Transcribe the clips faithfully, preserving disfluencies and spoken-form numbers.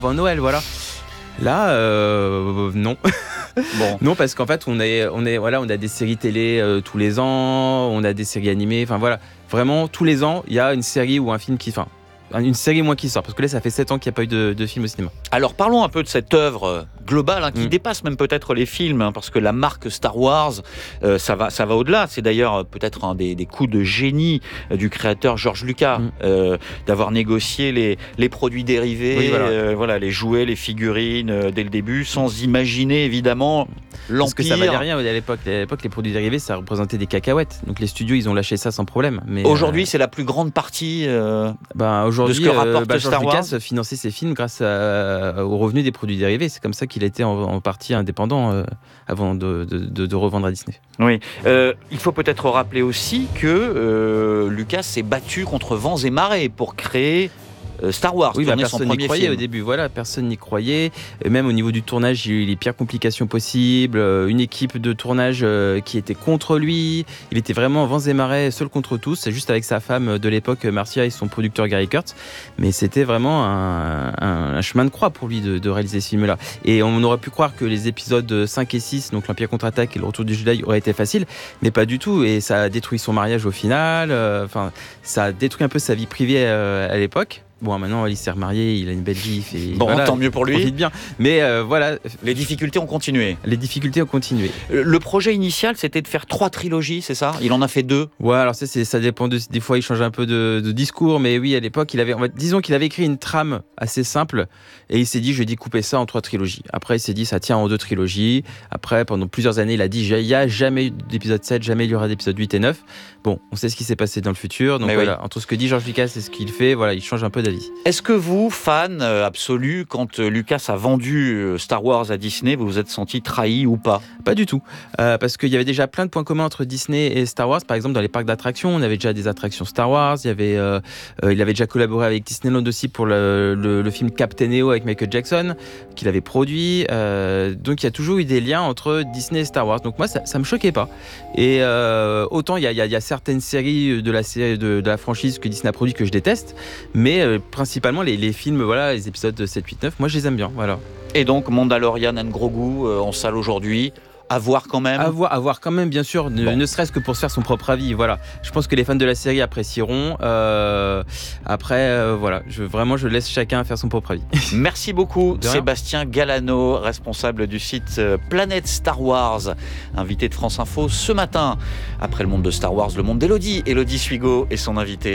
avant Noël, voilà. Là, euh, non. Bon. Non, parce qu'en fait, on, est, on, est, voilà, on a des séries télé euh, tous les ans, on a des séries animées, enfin voilà. Vraiment, tous les ans, il y a une série ou un film qui... Enfin, une série moins qui sort, parce que là, ça fait sept ans qu'il n'y a pas eu de, de film au cinéma. Alors, parlons un peu de cette œuvre globale hein, qui mmh. dépasse même peut-être les films, hein, parce que la marque Star Wars, euh, ça va, ça va au-delà. C'est d'ailleurs peut-être un des, des coups de génie du créateur George Lucas, mmh. euh, d'avoir négocié les, les produits dérivés, oui, voilà. Euh, voilà, les jouets, les figurines, euh, dès le début, sans imaginer évidemment l'empire. Parce que ça valait rien à l'époque. À l'époque, les produits dérivés, ça représentait des cacahuètes. Donc les studios, ils ont lâché ça sans problème. Mais aujourd'hui, euh... c'est la plus grande partie euh, ben, aujourd'hui, de ce que rapporte euh, bah, Star Wars. Lucas finançait ses films grâce à, aux revenus des produits dérivés. C'est comme ça qu'il a été en, en partie indépendant euh, avant de, de, de, de revendre à Disney. Oui. Euh, il faut peut-être rappeler aussi que euh, Lucas s'est battu contre vents et marées pour créer Star Wars. Oui, bah, personne n'y croyait film. Au début. Voilà, personne n'y croyait. Et même au niveau du tournage, il y a eu les pires complications possibles. Une équipe de tournage qui était contre lui. Il était vraiment vents et marées, seul contre tous. C'est juste avec sa femme de l'époque, Marcia, et son producteur Gary Kurtz. Mais c'était vraiment un, un, un chemin de croix pour lui de, de réaliser ce film-là. Et on aurait pu croire que les épisodes cinq et six, donc l'Empire contre-attaque et le Retour du Jedi, auraient été faciles, mais pas du tout. Et ça a détruit son mariage au final. Enfin, euh, ça a détruit un peu sa vie privée euh, à l'époque. Bon, maintenant, il s'est remarié, il a une belle gif. Et bon, voilà, tant mieux pour lui. Profite bien. Mais euh, voilà. Les difficultés ont continué. Les difficultés ont continué. Le projet initial, c'était de faire trois trilogies, c'est ça ? Il en a fait deux. Ouais, alors ça, c'est, ça dépend de. Des fois, il change un peu de, de discours. Mais oui, à l'époque, il avait. Disons qu'il avait écrit une trame assez simple. Et il s'est dit, je vais découper ça en trois trilogies. Après, il s'est dit, ça tient en deux trilogies. Après, pendant plusieurs années, il a dit, il n'y a jamais eu d'épisode sept, jamais il y aura d'épisode huit et neuf. Bon, on sait ce qui s'est passé dans le futur. Donc mais voilà, oui. Entre ce que dit George Lucas et ce qu'il fait, voilà, il change un peu d'avis. Est-ce que vous, fan absolu, quand Lucas a vendu Star Wars à Disney, vous vous êtes senti trahi ou pas ? Pas du tout, euh, parce qu'il y avait déjà plein de points communs entre Disney et Star Wars. Par exemple, dans les parcs d'attractions, on avait déjà des attractions Star Wars. Il y avait, euh, euh, il avait déjà collaboré avec Disneyland aussi pour le, le, le film Captain E O avec Michael Jackson, qu'il avait produit. Euh, donc il y a toujours eu des liens entre Disney et Star Wars. Donc moi, ça, ça me choquait pas. Et euh, autant il y a, il y a, il y a certaines séries de la série de, de la franchise que Disney a produit que je déteste, mais euh, principalement les, les films, voilà, les épisodes sept, huit, neuf, moi je les aime bien, voilà. Et donc Mandalorian and Grogu euh, en salle aujourd'hui, à voir quand même. À voir, à voir quand même, bien sûr, ne, bon. ne serait-ce que pour se faire son propre avis, voilà. Je pense que les fans de la série apprécieront. Euh, après, euh, voilà, je, vraiment, je laisse chacun faire son propre avis. Merci beaucoup, Sébastien Galano, responsable du site Planète Star Wars, invité de France Info ce matin. Après le monde de Star Wars, le monde d'Élodie. Élodie Suigo est son invitée.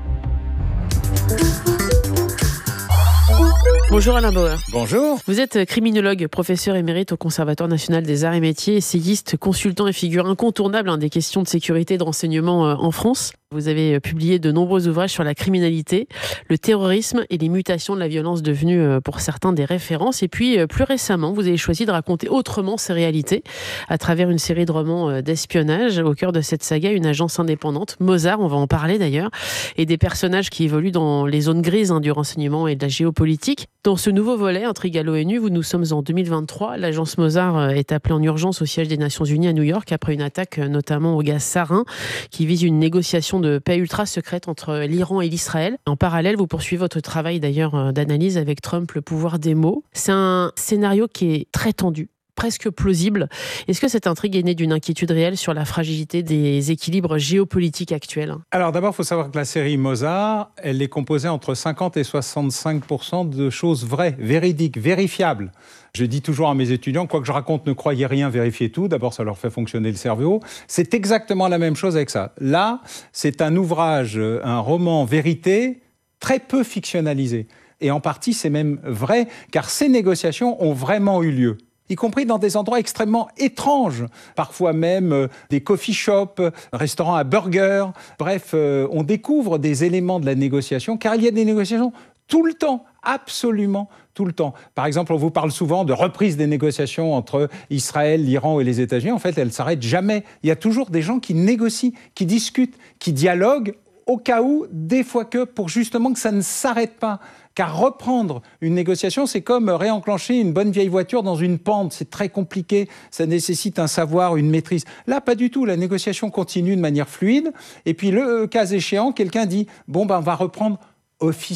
Bonjour Alain Bauer. Bonjour. Vous êtes criminologue, professeur émérite au Conservatoire national des arts et métiers, essayiste, consultant et figure incontournable hein, des questions de sécurité et de renseignement euh, en France. Vous avez publié de nombreux ouvrages sur la criminalité, le terrorisme et les mutations de la violence devenues euh, pour certains des références. Et puis euh, plus récemment, vous avez choisi de raconter autrement ces réalités à travers une série de romans euh, d'espionnage. Au cœur de cette saga, une agence indépendante, Mozart, on va en parler d'ailleurs, et des personnages qui évoluent dans les zones grises hein, du renseignement et de la géopolitique. Dans ce nouveau volet, Intrigue à l'ONU, vous nous sommes en deux mille vingt-trois. L'agence Mozart est appelée en urgence au siège des Nations Unies à New York après une attaque notamment au gaz sarin qui vise une négociation de paix ultra secrète entre l'Iran et l'Israël. En parallèle, vous poursuivez votre travail d'ailleurs d'analyse avec Trump, le pouvoir des mots. C'est un scénario qui est très tendu, presque plausible. Est-ce que cette intrigue est née d'une inquiétude réelle sur la fragilité des équilibres géopolitiques actuels ? Alors d'abord, il faut savoir que la série Mozart, elle est composée entre cinquante et soixante-cinq pour cent de choses vraies, véridiques, vérifiables. Je dis toujours à mes étudiants, quoi que je raconte, ne croyez rien, vérifiez tout. D'abord, ça leur fait fonctionner le cerveau. C'est exactement la même chose avec ça. Là, c'est un ouvrage, un roman vérité, très peu fictionnalisé. Et en partie, c'est même vrai, car ces négociations ont vraiment eu lieu, y compris dans des endroits extrêmement étranges, parfois même euh, des coffee shops, restaurants à burgers. Bref, euh, on découvre des éléments de la négociation, car il y a des négociations tout le temps, absolument tout le temps. Par exemple, on vous parle souvent de reprise des négociations entre Israël, l'Iran et les États-Unis. En fait, elles ne s'arrêtent jamais. Il y a toujours des gens qui négocient, qui discutent, qui dialoguent, au cas où, des fois que, pour justement que ça ne s'arrête pas. Car reprendre une négociation, c'est comme réenclencher une bonne vieille voiture dans une pente. C'est très compliqué, ça nécessite un savoir, une maîtrise. Là, pas du tout. La négociation continue de manière fluide. Et puis, le cas échéant, quelqu'un dit « Bon, ben, on va reprendre officiellement ».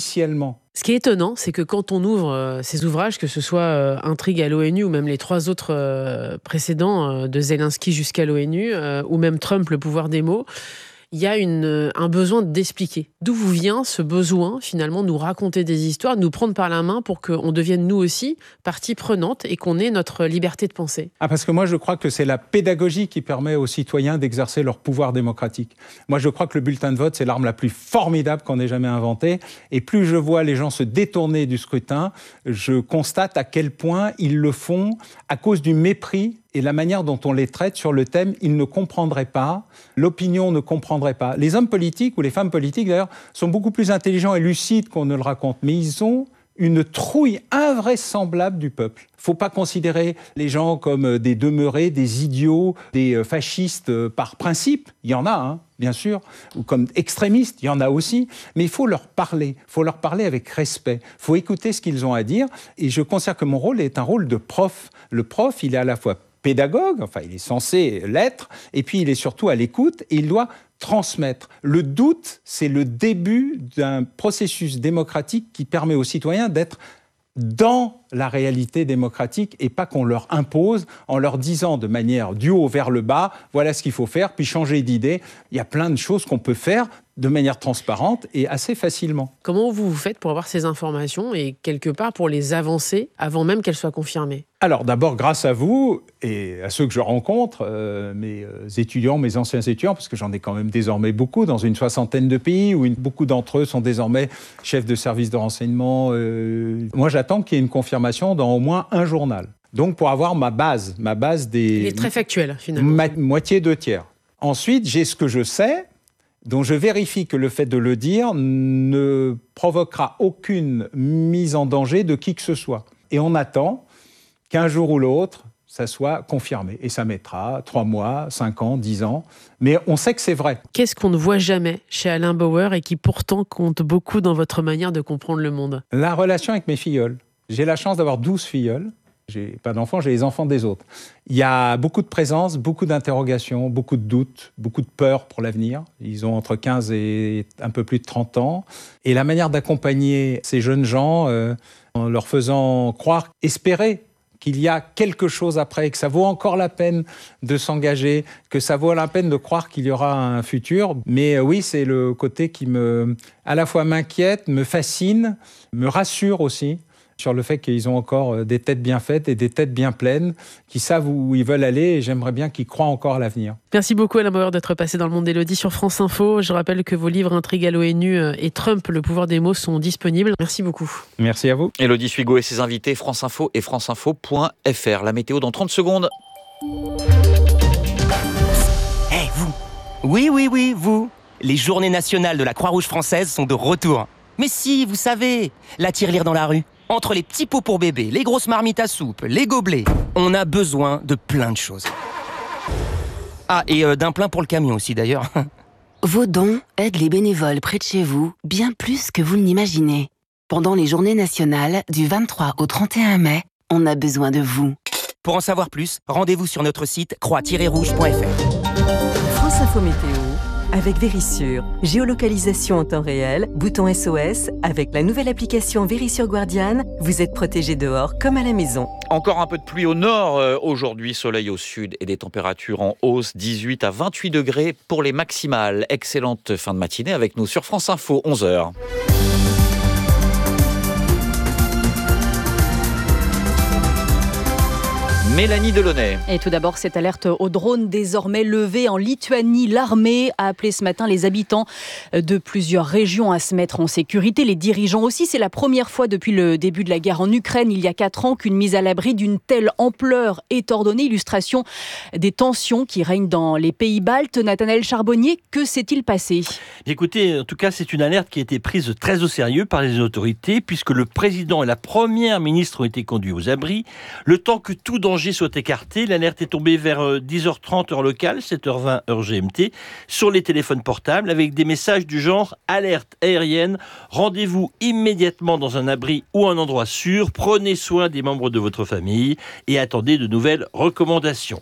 Ce qui est étonnant, c'est que quand on ouvre euh, ces ouvrages, que ce soit euh, Intrigue à l'ONU ou même les trois autres euh, précédents, euh, de Zelensky jusqu'à l'ONU, euh, ou même Trump, le pouvoir des mots, il y a une, un besoin d'expliquer. D'où vous vient ce besoin, finalement, de nous raconter des histoires, de nous prendre par la main pour qu'on devienne nous aussi partie prenante et qu'on ait notre liberté de penser? Ah, parce que moi, je crois que c'est la pédagogie qui permet aux citoyens d'exercer leur pouvoir démocratique. Moi, je crois que le bulletin de vote, c'est l'arme la plus formidable qu'on ait jamais inventée. Et plus je vois les gens se détourner du scrutin, je constate à quel point ils le font à cause du mépris et la manière dont on les traite sur le thème, ils ne comprendraient pas, l'opinion ne comprendrait pas. Les hommes politiques, ou les femmes politiques d'ailleurs, sont beaucoup plus intelligents et lucides qu'on ne le raconte, mais ils ont une trouille invraisemblable du peuple. Il ne faut pas considérer les gens comme des demeurés, des idiots, des fascistes par principe. Il y en a, hein, bien sûr, ou comme extrémistes, il y en a aussi. Mais il faut leur parler, il faut leur parler avec respect. Il faut écouter ce qu'ils ont à dire. Et je considère que mon rôle est un rôle de prof. Le prof, il est à la fois pédagogue, enfin il est censé l'être, et puis il est surtout à l'écoute et il doit transmettre. Le doute, c'est le début d'un processus démocratique qui permet aux citoyens d'être dans la réalité démocratique et pas qu'on leur impose en leur disant de manière du haut vers le bas, voilà ce qu'il faut faire, puis changer d'idée. Il y a plein de choses qu'on peut faire de manière transparente et assez facilement. Comment vous vous faites pour avoir ces informations et quelque part pour les avancer avant même qu'elles soient confirmées? Alors d'abord, grâce à vous et à ceux que je rencontre, euh, mes étudiants, mes anciens étudiants, parce que j'en ai quand même désormais beaucoup dans une soixantaine de pays où une, beaucoup d'entre eux sont désormais chefs de service de renseignement. Euh, moi, j'attends qu'il y ait une confirmation dans au moins un journal. Donc pour avoir ma base, ma base des... Il est très factuel finalement. Ma, moitié, deux tiers. Ensuite, j'ai ce que je sais, dont je vérifie que le fait de le dire ne provoquera aucune mise en danger de qui que ce soit. Et on attend qu'un jour ou l'autre, ça soit confirmé. Et ça mettra trois mois, cinq ans, dix ans. Mais on sait que c'est vrai. Qu'est-ce qu'on ne voit jamais chez Alain Bauer et qui pourtant compte beaucoup dans votre manière de comprendre le monde? La relation avec mes filleuls. J'ai la chance d'avoir douze filleuls. J'ai pas d'enfants, j'ai les enfants des autres. Il y a beaucoup de présence, beaucoup d'interrogations, beaucoup de doutes, beaucoup de peur pour l'avenir. Ils ont entre quinze et un peu plus de trente ans. Et la manière d'accompagner ces jeunes gens, euh, en leur faisant croire, espérer qu'il y a quelque chose après, que ça vaut encore la peine de s'engager, que ça vaut la peine de croire qu'il y aura un futur. Mais euh, oui, c'est le côté qui me, à la fois m'inquiète, me fascine, me rassure aussi, sur le fait qu'ils ont encore des têtes bien faites et des têtes bien pleines, qui savent où ils veulent aller, et j'aimerais bien qu'ils croient encore à l'avenir. Merci beaucoup Alain Bauer d'être passé dans le monde d'Élodie sur France Info. Je rappelle que vos livres Intrigue à l'ONU et Trump, le pouvoir des mots sont disponibles. Merci beaucoup. Merci à vous. Élodie Suigo et ses invités, France Info et franceinfo point f r. La météo dans trente secondes. Eh hey, vous Oui, oui, oui, vous Les journées nationales de la Croix-Rouge française sont de retour. Mais si, vous savez, la tirelire dans la rue. Entre les petits pots pour bébé, les grosses marmites à soupe, les gobelets, on a besoin de plein de choses. Ah, et euh, d'un plein pour le camion aussi d'ailleurs. Vos dons aident les bénévoles près de chez vous bien plus que vous ne l'imaginez. Pendant les journées nationales du vingt-trois au trente et un mai, on a besoin de vous. Pour en savoir plus, rendez-vous sur notre site croix tiret rouge point f r. France Info Météo avec Vérissure. Géolocalisation en temps réel, bouton S O S. Avec la nouvelle application Vérissure Guardian, vous êtes protégé dehors comme à la maison. Encore un peu de pluie au nord euh, aujourd'hui, soleil au sud et des températures en hausse, dix-huit à vingt-huit degrés pour les maximales. Excellente fin de matinée avec nous sur France Info, onze heures. Mélanie Delaunay. Et tout d'abord, cette alerte au drone désormais levée en Lituanie. L'armée a appelé ce matin les habitants de plusieurs régions à se mettre en sécurité. Les dirigeants aussi. C'est la première fois depuis le début de la guerre en Ukraine, il y a quatre ans, qu'une mise à l'abri d'une telle ampleur est ordonnée. Illustration des tensions qui règnent dans les pays baltes. Nathanaël Charbonnier, que s'est-il passé ? Écoutez, en tout cas, c'est une alerte qui a été prise très au sérieux par les autorités, puisque le président et la première ministre ont été conduits aux abris, le temps que tout danger danger soit écarté. L'alerte est tombée vers dix heures trente heure locale, sept heures vingt heure G M T, sur les téléphones portables avec des messages du genre « Alerte aérienne, rendez-vous immédiatement dans un abri ou un endroit sûr, prenez soin des membres de votre famille et attendez de nouvelles recommandations ».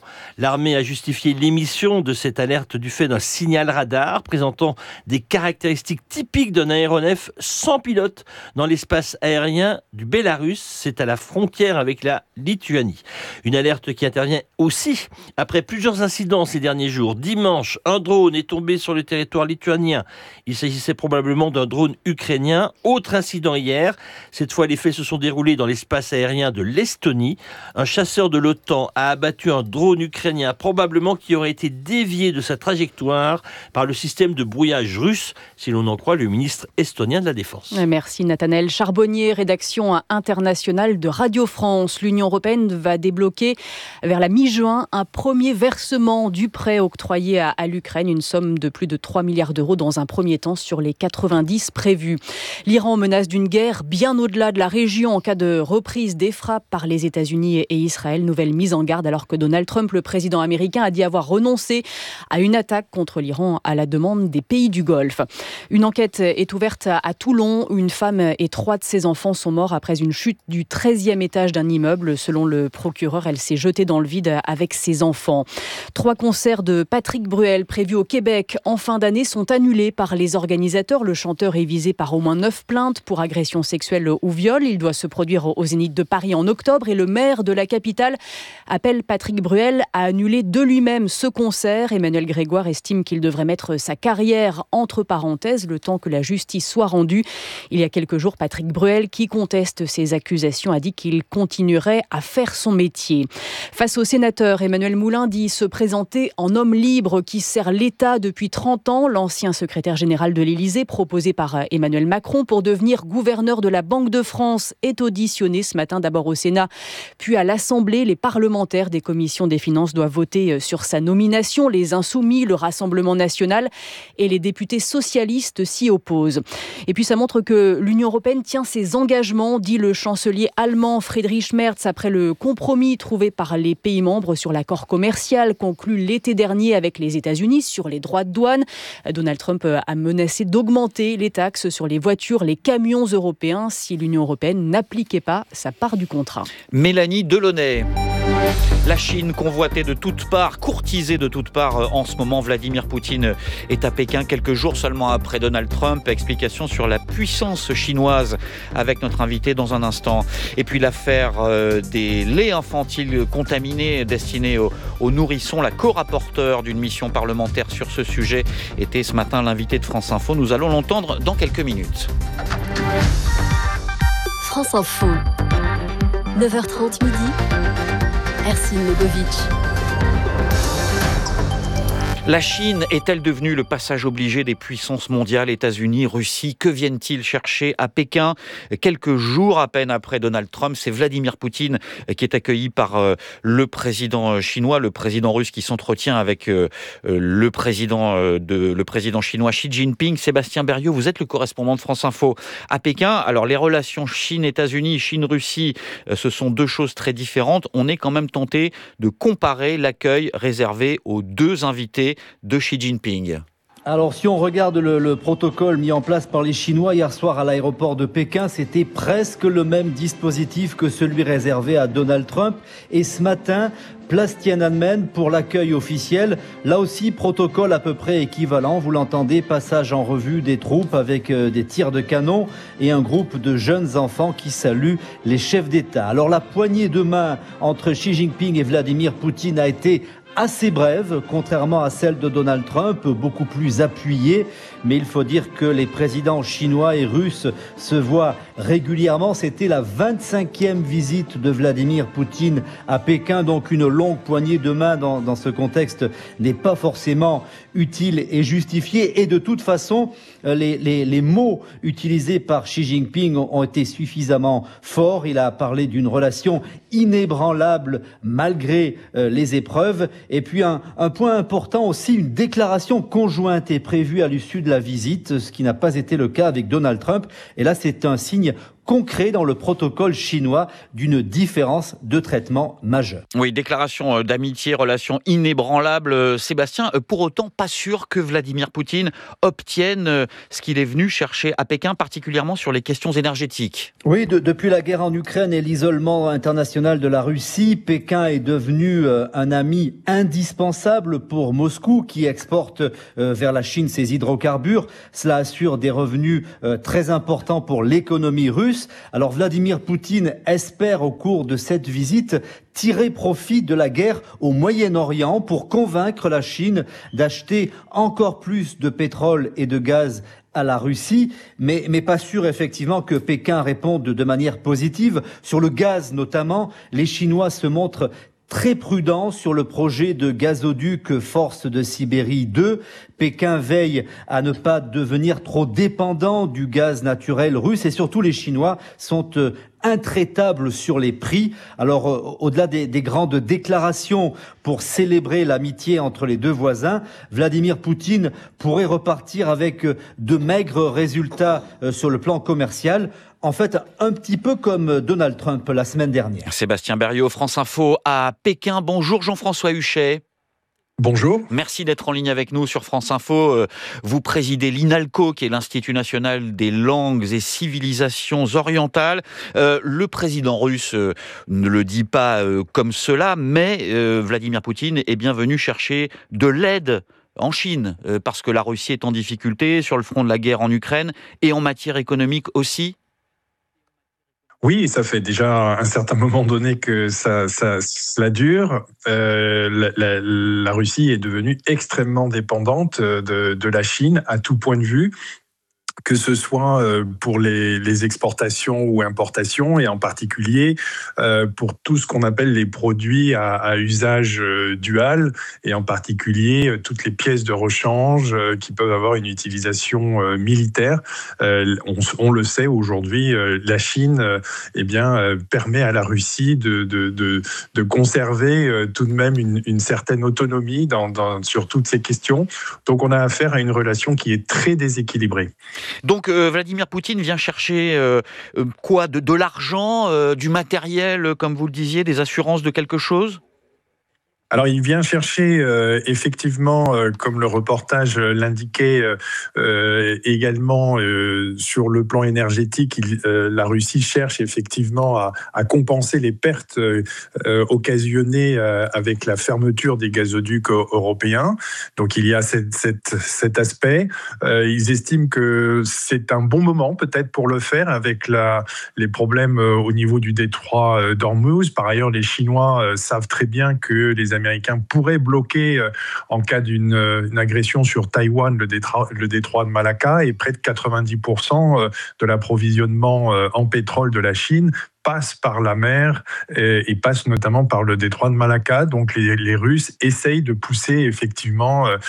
L'armée a justifié l'émission de cette alerte du fait d'un signal radar présentant des caractéristiques typiques d'un aéronef sans pilote dans l'espace aérien du Bélarus. C'est à la frontière avec la Lituanie. Une alerte qui intervient aussi après plusieurs incidents ces derniers jours. Dimanche, un drone est tombé sur le territoire lituanien. Il s'agissait probablement d'un drone ukrainien. Autre incident hier. Cette fois, les faits se sont déroulés dans l'espace aérien de l'Estonie. Un chasseur de l'OTAN a abattu un drone ukrainien, probablement qui aurait été dévié de sa trajectoire par le système de brouillage russe, si l'on en croit le ministre estonien de la Défense. Merci Nathanaël Charbonnier, rédaction internationale de Radio France. L'Union européenne va débloquer vers la mi-juin un premier versement du prêt octroyé à, à l'Ukraine, une somme de plus de trois milliards d'euros dans un premier temps sur les quatre-vingt-dix prévus. L'Iran menace d'une guerre bien au-delà de la région en cas de reprise des frappes par les États-Unis et Israël. Nouvelle mise en garde alors que Donald Trump, le président américain, a dit avoir renoncé à une attaque contre l'Iran à la demande des pays du Golfe. Une enquête est ouverte à Toulon. Une femme et trois de ses enfants sont morts après une chute du treizième étage d'un immeuble. Selon le procureur, elle s'est jetée dans le vide avec ses enfants. Trois concerts de Patrick Bruel prévus au Québec en fin d'année sont annulés par les organisateurs. Le chanteur est visé par au moins neuf plaintes pour agression sexuelle ou viol. Il doit se produire au Zénith de Paris en octobre et le maire de la capitale appelle Patrick Bruel à annuler de lui-même ce concert. Emmanuel Grégoire estime qu'il devrait mettre sa carrière entre parenthèses le temps que la justice soit rendue. Il y a quelques jours, Patrick Bruel, qui conteste ces accusations, a dit qu'il continuerait à faire son métier. Face au sénateur, Emmanuel Moulin dit se présenter en homme libre qui sert l'État depuis trente ans. L'ancien secrétaire général de l'Élysée, proposé par Emmanuel Macron pour devenir gouverneur de la Banque de France, est auditionné ce matin d'abord au Sénat, puis à l'Assemblée. Les parlementaires des commissions des finances doivent voter sur sa nomination. Les Insoumis, le Rassemblement national et les députés socialistes s'y opposent. Et puis ça montre que l'Union européenne tient ses engagements, dit le chancelier allemand Friedrich Merz, après le compromis trouvé par les pays membres sur l'accord commercial conclu l'été dernier avec les États-Unis sur les droits de douane. Donald Trump a menacé d'augmenter les taxes sur les voitures, les camions européens si l'Union européenne n'appliquait pas sa part du contrat. Mélanie Delaunay. La Chine convoitée de toutes parts, courtisée de toutes parts en ce moment. Vladimir Poutine est à Pékin quelques jours seulement après Donald Trump. Explication sur la puissance chinoise avec notre invité dans un instant. Et puis l'affaire des laits infantiles contaminés destinés aux, aux nourrissons. La co-rapporteure d'une mission parlementaire sur ce sujet était ce matin l'invité de France Info. Nous allons l'entendre dans quelques minutes. France Info, neuf heures trente midi. Ercine Legovic. La Chine est-elle devenue le passage obligé des puissances mondiales, États-Unis, Russie? Que viennent-ils chercher à Pékin? Quelques jours à peine après Donald Trump, c'est Vladimir Poutine qui est accueilli par le président chinois, le président russe qui s'entretient avec le président, de, le président chinois Xi Jinping. Sébastien Berriot, vous êtes le correspondant de France Info à Pékin. Alors les relations Chine-États-Unis, Chine-Russie, ce sont deux choses très différentes. On est quand même tenté de comparer l'accueil réservé aux deux invités de Xi Jinping. Alors si on regarde le, le protocole mis en place par les Chinois hier soir à l'aéroport de Pékin, c'était presque le même dispositif que celui réservé à Donald Trump. Et ce matin, place Tiananmen pour l'accueil officiel. Là aussi, protocole à peu près équivalent. Vous l'entendez, passage en revue des troupes avec des tirs de canon et un groupe de jeunes enfants qui saluent les chefs d'État. Alors la poignée de main entre Xi Jinping et Vladimir Poutine a été assez brève, contrairement à celle de Donald Trump, beaucoup plus appuyée. Mais il faut dire que les présidents chinois et russes se voient régulièrement. C'était la vingt-cinquième visite de Vladimir Poutine à Pékin, donc une longue poignée de main dans, dans ce contexte n'est pas forcément utile et justifiée. Et de toute façon, les, les, les mots utilisés par Xi Jinping ont été suffisamment forts. Il a parlé d'une relation inébranlable malgré euh, les épreuves. Et puis un, un point important aussi, une déclaration conjointe est prévue à l'issue de la visite, ce qui n'a pas été le cas avec Donald Trump. Et là, c'est un signe concret dans le protocole chinois d'une différence de traitement majeure. Oui, déclaration d'amitié, relation inébranlable. Sébastien, pour autant, pas sûr que Vladimir Poutine obtienne ce qu'il est venu chercher à Pékin, particulièrement sur les questions énergétiques. Oui, de, depuis la guerre en Ukraine et l'isolement international de la Russie, Pékin est devenu un ami indispensable pour Moscou, qui exporte vers la Chine ses hydrocarbures. Cela assure des revenus très importants pour l'économie russe. Alors Vladimir Poutine espère au cours de cette visite tirer profit de la guerre au Moyen-Orient pour convaincre la Chine d'acheter encore plus de pétrole et de gaz à la Russie, mais, mais pas sûr effectivement que Pékin réponde de manière positive. Sur le gaz notamment, les Chinois se montrent très prudent sur le projet de gazoduc Force de Sibérie deux. Pékin veille à ne pas devenir trop dépendant du gaz naturel russe et surtout les Chinois sont euh, intraitables sur les prix. Alors euh, au-delà des, des grandes déclarations pour célébrer l'amitié entre les deux voisins, Vladimir Poutine pourrait repartir avec euh, de maigres résultats euh, sur le plan commercial. En fait, un petit peu comme Donald Trump la semaine dernière. Sébastien Berriot, France Info à Pékin. Bonjour Jean-François Huchet. Bonjour. Merci d'être en ligne avec nous sur France Info. Vous présidez l'INALCO, qui est l'Institut national des langues et civilisations orientales. Euh, le président russe euh, ne le dit pas euh, comme cela, mais euh, Vladimir Poutine est bien venu chercher de l'aide en Chine, euh, parce que la Russie est en difficulté sur le front de la guerre en Ukraine et en matière économique aussi. Oui, ça fait déjà un certain moment donné que ça, ça, cela dure. Euh, la, la, la Russie est devenue extrêmement dépendante de, de la Chine à tout point de vue, que ce soit pour les, les exportations ou importations, et en particulier euh, pour tout ce qu'on appelle les produits à, à usage dual, et en particulier toutes les pièces de rechange euh, qui peuvent avoir une utilisation euh, militaire. Euh, on, on le sait aujourd'hui, euh, la Chine euh, eh bien, euh, permet à la Russie de, de, de, de conserver euh, tout de même une, une certaine autonomie dans, dans, sur toutes ces questions. Donc on a affaire à une relation qui est très déséquilibrée. Donc euh, Vladimir Poutine vient chercher euh, euh, quoi, de, de l'argent, euh, du matériel, comme vous le disiez, des assurances de quelque chose ? Alors, il vient chercher euh, effectivement, euh, comme le reportage l'indiquait, euh, également euh, sur le plan énergétique, il, euh, la Russie cherche effectivement à, à compenser les pertes euh, occasionnées euh, avec la fermeture des gazoducs européens. Donc, il y a cette, cette, cet aspect. Euh, ils estiment que c'est un bon moment peut-être pour le faire avec la, les problèmes au niveau du détroit d'Ormuz. Par ailleurs, les Chinois euh, savent très bien que les Américains pourraient bloquer, euh, en cas d'une une agression sur Taïwan, le détroit, le détroit de Malacca, et près de quatre-vingt-dix pour cent de l'approvisionnement euh, en pétrole de la Chine passe par la mer et, et passe notamment par le détroit de Malacca. Donc les, les Russes essayent de pousser effectivement euh,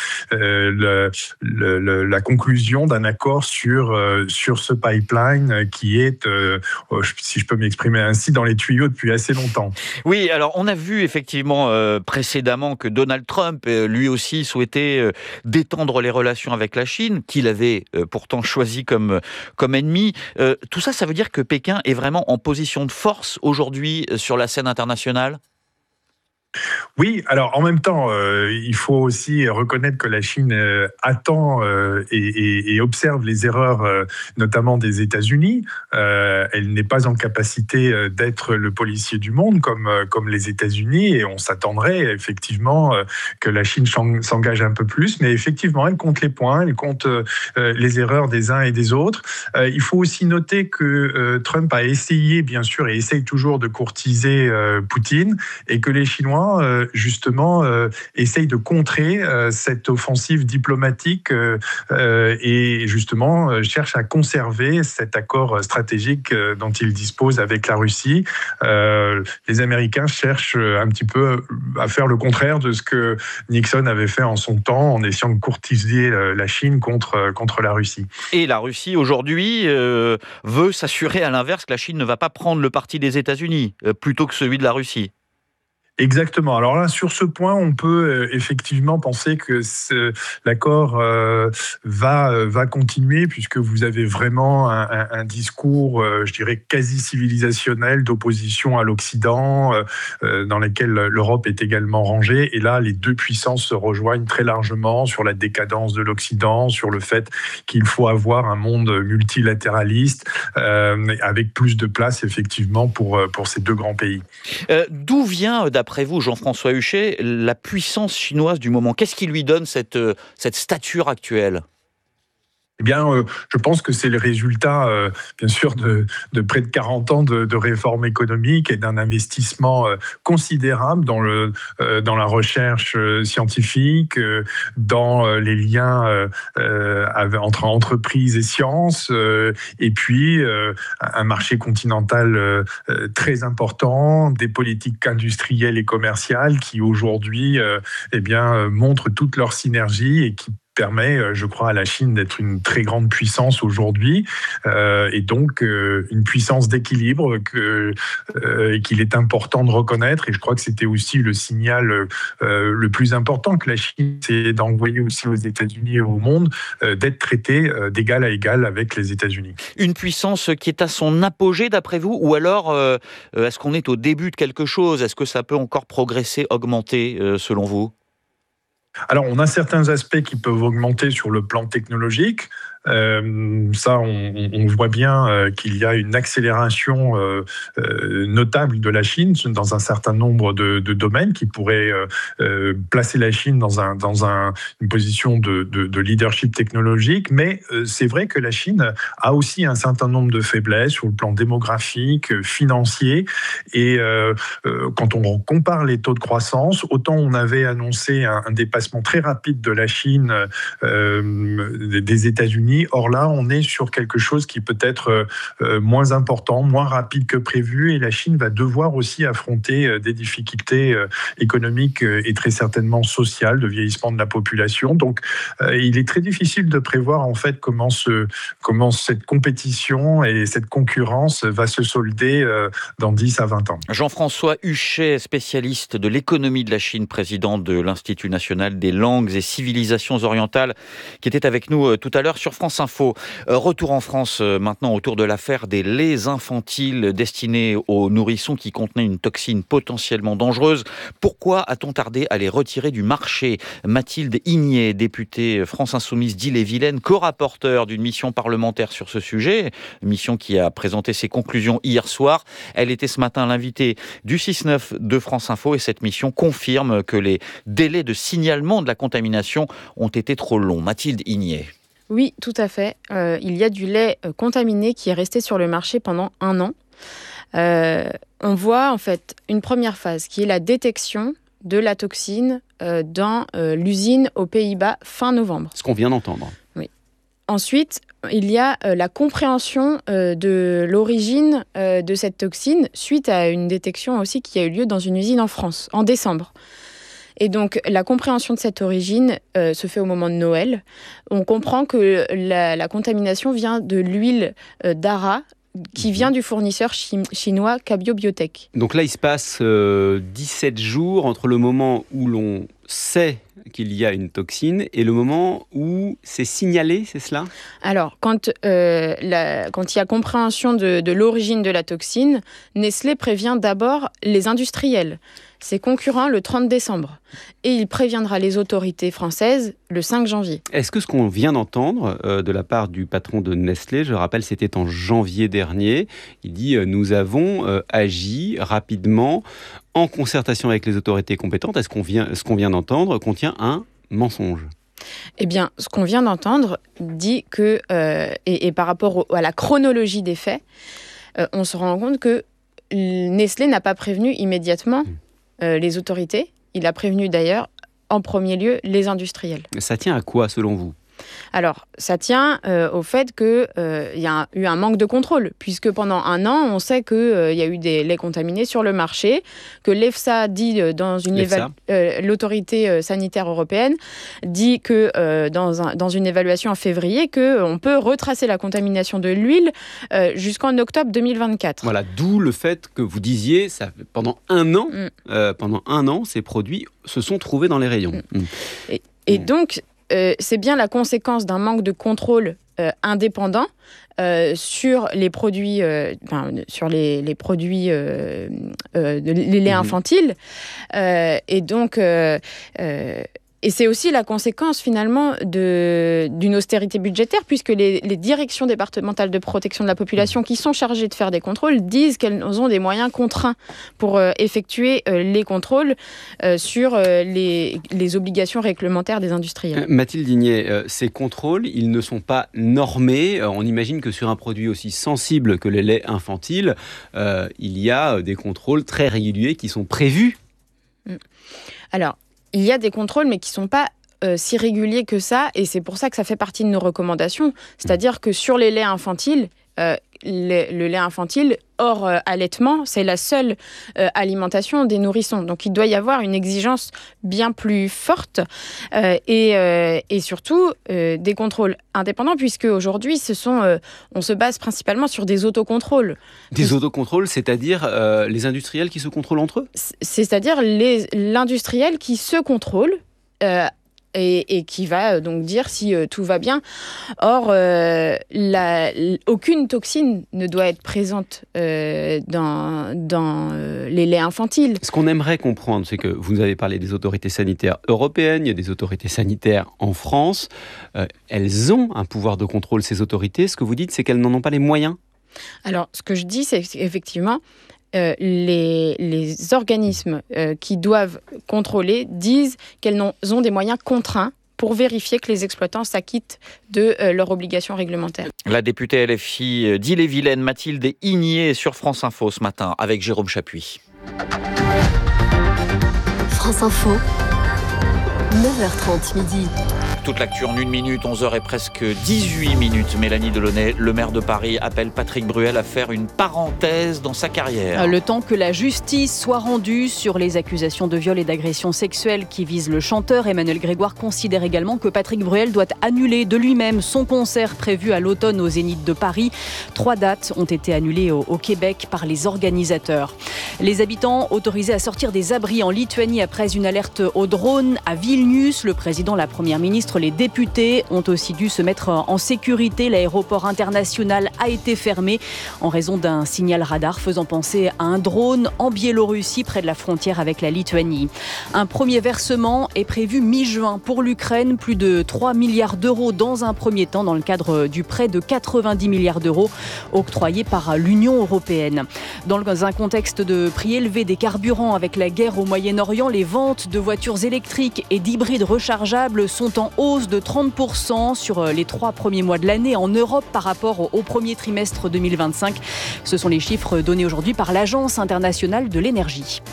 le, le, le, la conclusion d'un accord sur, euh, sur ce pipeline qui est, euh, si je peux m'exprimer ainsi, dans les tuyaux depuis assez longtemps. Oui, alors on a vu effectivement euh, précédemment que Donald Trump, euh, lui aussi, souhaitait euh, détendre les relations avec la Chine, qu'il avait euh, pourtant choisi comme, comme ennemi. Euh, tout ça, ça veut dire que Pékin est vraiment en position de force aujourd'hui sur la scène internationale ? Oui, alors en même temps, euh, il faut aussi reconnaître que la Chine euh, attend euh, et, et, et observe les erreurs, euh, notamment des États-Unis. Euh, elle n'est pas en capacité euh, d'être le policier du monde comme, euh, comme les États-Unis, et on s'attendrait effectivement euh, que la Chine s'engage un peu plus, mais effectivement, elle compte les points, elle compte euh, les erreurs des uns et des autres. Euh, il faut aussi noter que euh, Trump a essayé, bien sûr, et essaye toujours de courtiser euh, Poutine, et que les Chinois Euh, justement, euh, essaye de contrer euh, cette offensive diplomatique euh, euh, et justement euh, cherche à conserver cet accord stratégique euh, dont il dispose avec la Russie. Euh, les Américains cherchent un petit peu à faire le contraire de ce que Nixon avait fait en son temps, en essayant de courtiser euh, la Chine contre, contre la Russie. Et la Russie, aujourd'hui, euh, veut s'assurer à l'inverse que la Chine ne va pas prendre le parti des États-Unis, euh, plutôt que celui de la Russie. Exactement. Alors là, sur ce point, on peut euh, effectivement penser que ce, l'accord euh, va euh, va continuer, puisque vous avez vraiment un, un, un discours, euh, je dirais, quasi civilisationnel d'opposition à l'Occident, euh, euh, dans lequel l'Europe est également rangée. Et là, les deux puissances se rejoignent très largement sur la décadence de l'Occident, sur le fait qu'il faut avoir un monde multilatéraliste euh, avec plus de place effectivement pour pour ces deux grands pays. Euh, d'où vient, d'après vous, Jean-François Huchet, la puissance chinoise du moment? Qu'est-ce qui lui donne cette, cette stature actuelle? Eh bien, euh, je pense que c'est le résultat, euh, bien sûr, de, de près de quarante ans de, de réformes économiques et d'un investissement euh, considérable dans, le, euh, dans la recherche euh, scientifique, euh, dans euh, les liens euh, euh, avec, entre entreprises et sciences, euh, et puis euh, un marché continental euh, très important, des politiques industrielles et commerciales qui aujourd'hui euh, eh bien, montrent toute leur synergie et qui permet, je crois, à la Chine d'être une très grande puissance aujourd'hui, euh, et donc euh, une puissance d'équilibre que, euh, qu'il est important de reconnaître. Et je crois que c'était aussi le signal euh, le plus important que la Chine s'est d'envoyer aussi aux États-Unis et au monde, euh, d'être traitée euh, d'égal à égal avec les États-Unis. Une puissance qui est à son apogée, d'après vous, ou alors euh, est-ce qu'on est au début de quelque chose? Est-ce que ça peut encore progresser, augmenter, euh, selon vous? Alors, on a certains aspects qui peuvent augmenter sur le plan technologique. Euh, ça, on, on voit bien euh, qu'il y a une accélération euh, euh, notable de la Chine dans un certain nombre de, de domaines qui pourraient euh, euh, placer la Chine dans, un, dans un, une position de, de, de leadership technologique. Mais euh, c'est vrai que la Chine a aussi un certain nombre de faiblesses sur le plan démographique, financier. Et euh, euh, quand on compare les taux de croissance, autant on avait annoncé un, un dépassement très rapide de la Chine euh, des États-Unis. Or là, on est sur quelque chose qui peut être euh, moins important, moins rapide que prévu, et la Chine va devoir aussi affronter euh, des difficultés euh, économiques euh, et très certainement sociales, de vieillissement de la population. Donc, euh, il est très difficile de prévoir en fait comment, ce, comment cette compétition et cette concurrence va se solder euh, dans dix à vingt ans. Jean-François Huchet, spécialiste de l'économie de la Chine, président de l'Institut national des langues et civilisations orientales, qui était avec nous euh, tout à l'heure sur France Info. Euh, retour en France euh, maintenant autour de l'affaire des laits infantiles destinés aux nourrissons qui contenaient une toxine potentiellement dangereuse. Pourquoi a-t-on tardé à les retirer du marché? Mathilde Ignet, députée France Insoumise d'Ille-et-Vilaine, co-rapporteure d'une mission parlementaire sur ce sujet, mission qui a présenté ses conclusions hier soir. Elle était ce matin l'invitée du six neuf de France Info et cette mission confirme que les délais de signalement de la contamination ont été trop longs. Mathilde Ignet. Oui, tout à fait. Euh, il y a du lait euh, contaminé qui est resté sur le marché pendant un an. Euh, on voit en fait une première phase qui est la détection de la toxine euh, dans euh, l'usine aux Pays-Bas fin novembre. Ce qu'on vient d'entendre. Oui. Ensuite, il y a euh, la compréhension euh, de l'origine euh, de cette toxine suite à une détection aussi qui a eu lieu dans une usine en France en décembre. Et donc, la compréhension de cette origine euh, se fait au moment de Noël. On comprend que la, la contamination vient de l'huile euh, d'Ara, qui vient du fournisseur chi- chinois Cabio Biotech. Donc là, il se passe euh, dix-sept jours entre le moment où l'on sait qu'il y a une toxine et le moment où c'est signalé, c'est cela ? Alors, quand, euh, la, quand il y a compréhension de, de l'origine de la toxine, Nestlé prévient d'abord les industriels, ses concurrents, le trente décembre. Et il préviendra les autorités françaises le cinq janvier. Est-ce que ce qu'on vient d'entendre euh, de la part du patron de Nestlé, je rappelle, c'était en janvier dernier, il dit euh, « Nous avons euh, agi rapidement en concertation avec les autorités compétentes ». Est-ce qu'on vient, ce qu'on vient d'entendre contient un mensonge ? Eh bien, ce qu'on vient d'entendre dit que, euh, et, et par rapport au, à la chronologie des faits, euh, on se rend compte que Nestlé n'a pas prévenu immédiatement euh, les autorités. Il a prévenu d'ailleurs, en premier lieu, les industriels. Ça tient à quoi, selon vous ? Alors, ça tient euh, au fait qu'il euh, y a eu un manque de contrôle, puisque pendant un an, on sait qu'il euh, y a eu des laits contaminés sur le marché, que l'EFSA dit euh, dans une éva- euh, l'autorité euh, sanitaire européenne dit que euh, dans, un, dans une évaluation en février qu'on peut retracer la contamination de l'huile euh, jusqu'en octobre deux mille vingt-quatre. Voilà, d'où le fait que vous disiez, ça, pendant un an, mm. euh, pendant un an, ces produits se sont trouvés dans les rayons. Mm. Mm. Et, et mm. donc, euh, c'est bien la conséquence d'un manque de contrôle euh, indépendant euh, sur les produits, euh, enfin, sur les, les produits, euh, euh, de, les laits mm. infantiles. Euh, et donc, euh, euh, Et c'est aussi la conséquence finalement de, d'une austérité budgétaire, puisque les, les directions départementales de protection de la population qui sont chargées de faire des contrôles disent qu'elles ont des moyens contraints pour euh, effectuer euh, les contrôles euh, sur euh, les, les obligations réglementaires des industriels. Euh, Mathilde Digné, euh, ces contrôles, ils ne sont pas normés. Euh, on imagine que sur un produit aussi sensible que les laits infantiles, euh, il y a des contrôles très réguliers qui sont prévus. Alors, il y a des contrôles, mais qui ne sont pas euh, si réguliers que ça, et c'est pour ça que ça fait partie de nos recommandations. C'est-à-dire que sur les laits infantiles, euh, le, le lait infantile, hors euh, allaitement, c'est la seule euh, alimentation des nourrissons. Donc il doit y avoir une exigence bien plus forte euh, et, euh, et surtout euh, des contrôles indépendants, puisque aujourd'hui, ce sont, euh, on se base principalement sur des autocontrôles. Des autocontrôles, c'est-à-dire euh, les industriels qui se contrôlent entre eux ? C'est-à-dire les, l'industriel qui se contrôle euh, Et, et qui va donc dire si euh, tout va bien. Or, euh, la, aucune toxine ne doit être présente euh, dans, dans euh, les laits infantiles. Ce qu'on aimerait comprendre, c'est que vous nous avez parlé des autorités sanitaires européennes, il y a des autorités sanitaires en France. Euh, elles ont un pouvoir de contrôle, ces autorités. Ce que vous dites, c'est qu'elles n'en ont pas les moyens. Alors, ce que je dis, c'est qu'effectivement, Euh, les, les organismes euh, qui doivent contrôler disent qu'elles ont, ont des moyens contraints pour vérifier que les exploitants s'acquittent de euh, leurs obligations réglementaires. La députée L F I d'Ille-et-Vilaine, Mathilde Igné, sur France Info ce matin, avec Jérôme Chapuis. France Info, neuf heures trente midi. Toute l'actu en une minute, onze heures et presque dix-huit minutes. Mélanie Delaunay, le maire de Paris, appelle Patrick Bruel à faire une parenthèse dans sa carrière. Le temps que la justice soit rendue sur les accusations de viol et d'agression sexuelle qui visent le chanteur, Emmanuel Grégoire considère également que Patrick Bruel doit annuler de lui-même son concert prévu à l'automne au Zénith de Paris. Trois dates ont été annulées au, au Québec par les organisateurs. Les habitants autorisés à sortir des abris en Lituanie après une alerte au drone à Vilnius. Le président, la première ministre, les députés ont aussi dû se mettre en sécurité. L'aéroport international a été fermé en raison d'un signal radar faisant penser à un drone en Biélorussie près de la frontière avec la Lituanie. Un premier versement est prévu mi-juin pour l'Ukraine, plus de trois milliards d'euros dans un premier temps dans le cadre du prêt de quatre-vingt-dix milliards d'euros octroyé par l'Union européenne. Dans un contexte de prix élevé des carburants avec la guerre au Moyen-Orient, les ventes de voitures électriques et d'hybrides rechargeables sont en hausse de trente pour cent sur les trois premiers mois de l'année en Europe par rapport au premier trimestre deux mille vingt-cinq. Ce sont les chiffres donnés aujourd'hui par l'Agence internationale de l'énergie.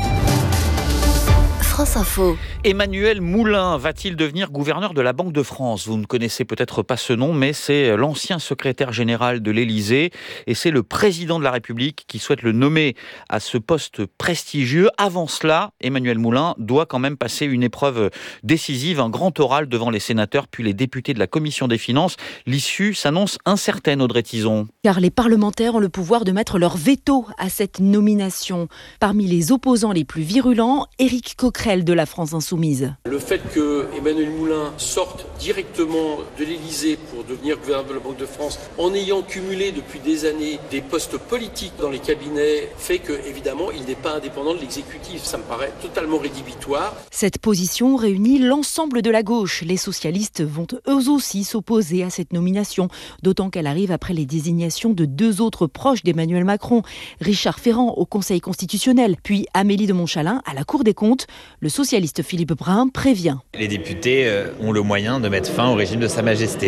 France Info. Emmanuel Moulin va-t-il devenir gouverneur de la Banque de France ? Vous ne connaissez peut-être pas ce nom, mais c'est l'ancien secrétaire général de l'Élysée et c'est le président de la République qui souhaite le nommer à ce poste prestigieux. Avant cela, Emmanuel Moulin doit quand même passer une épreuve décisive, un grand oral devant les sénateurs puis les députés de la Commission des Finances. L'issue s'annonce incertaine, Audrey Tizon. Car les parlementaires ont le pouvoir de mettre leur veto à cette nomination. Parmi les opposants les plus virulents, Éric Coquerel de la France Insoumise. Le fait que Emmanuel Moulin sorte directement de l'Élysée pour devenir gouverneur de la Banque de France en ayant cumulé depuis des années des postes politiques dans les cabinets fait que, évidemment, il n'est pas indépendant de l'exécutif. Ça me paraît totalement rédhibitoire. Cette position réunit l'ensemble de la gauche. Les socialistes vont eux aussi s'opposer à cette nomination, d'autant qu'elle arrive après les désignations de deux autres proches d'Emmanuel Macron, Richard Ferrand au Conseil constitutionnel, puis Amélie de Montchalin à la Cour des comptes. Le socialiste Philippe Brun prévient. Les députés ont le moyen de mettre fin au régime de Sa Majesté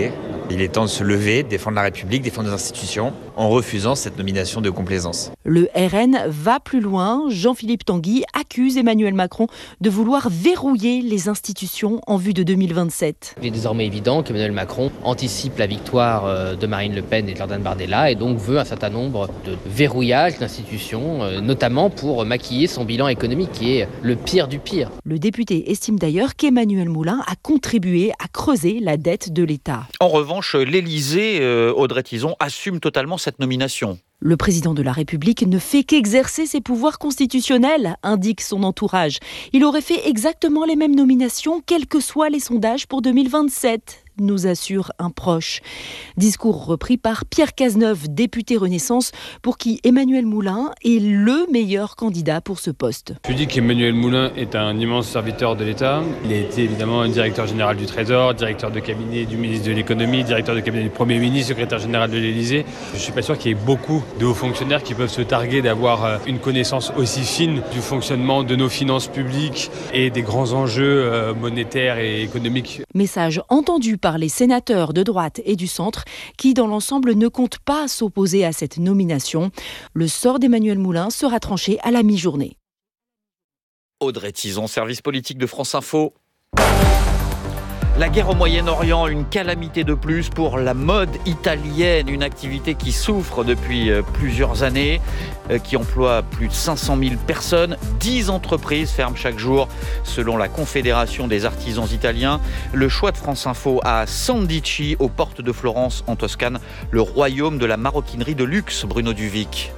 Il est temps de se lever, de défendre la République, défendre nos institutions, en refusant cette nomination de complaisance. Le R N va plus loin. Jean-Philippe Tanguy accuse Emmanuel Macron de vouloir verrouiller les institutions en vue de deux mille vingt-sept. Il est désormais évident qu'Emmanuel Macron anticipe la victoire de Marine Le Pen et de Jordan Bardella et donc veut un certain nombre de verrouillages d'institutions, notamment pour maquiller son bilan économique qui est le pire du pire. Le député estime d'ailleurs qu'Emmanuel Moulin a contribué à creuser la dette de l'État. En revanche, l'Élysée, euh, Audrey Tizon, assume totalement cette nomination. Le président de la République ne fait qu'exercer ses pouvoirs constitutionnels, indique son entourage. Il aurait fait exactement les mêmes nominations, quels que soient les sondages pour deux mille vingt-sept, nous assure un proche. Discours repris par Pierre Cazeneuve, député Renaissance, pour qui Emmanuel Moulin est le meilleur candidat pour ce poste. Je dis qu'Emmanuel Moulin est un immense serviteur de l'État. Il a été évidemment directeur général du Trésor, directeur de cabinet du ministre de l'Économie, directeur de cabinet du Premier ministre, secrétaire général de l'Élysée. Je ne suis pas sûr qu'il y ait beaucoup de hauts fonctionnaires qui peuvent se targuer d'avoir une connaissance aussi fine du fonctionnement de nos finances publiques et des grands enjeux monétaires et économiques. Message entendu par les sénateurs de droite et du centre qui, dans l'ensemble, ne comptent pas s'opposer à cette nomination. Le sort d'Emmanuel Moulin sera tranché à la mi-journée. Audrey Tizon, service politique de France Info. La guerre au Moyen-Orient, une calamité de plus pour la mode italienne, une activité qui souffre depuis plusieurs années, qui emploie plus de cinq cent mille personnes. dix entreprises ferment chaque jour, selon la Confédération des artisans italiens. Le choix de France Info à Sandici, aux portes de Florence, en Toscane, le royaume de la maroquinerie de luxe, Bruno Duvic.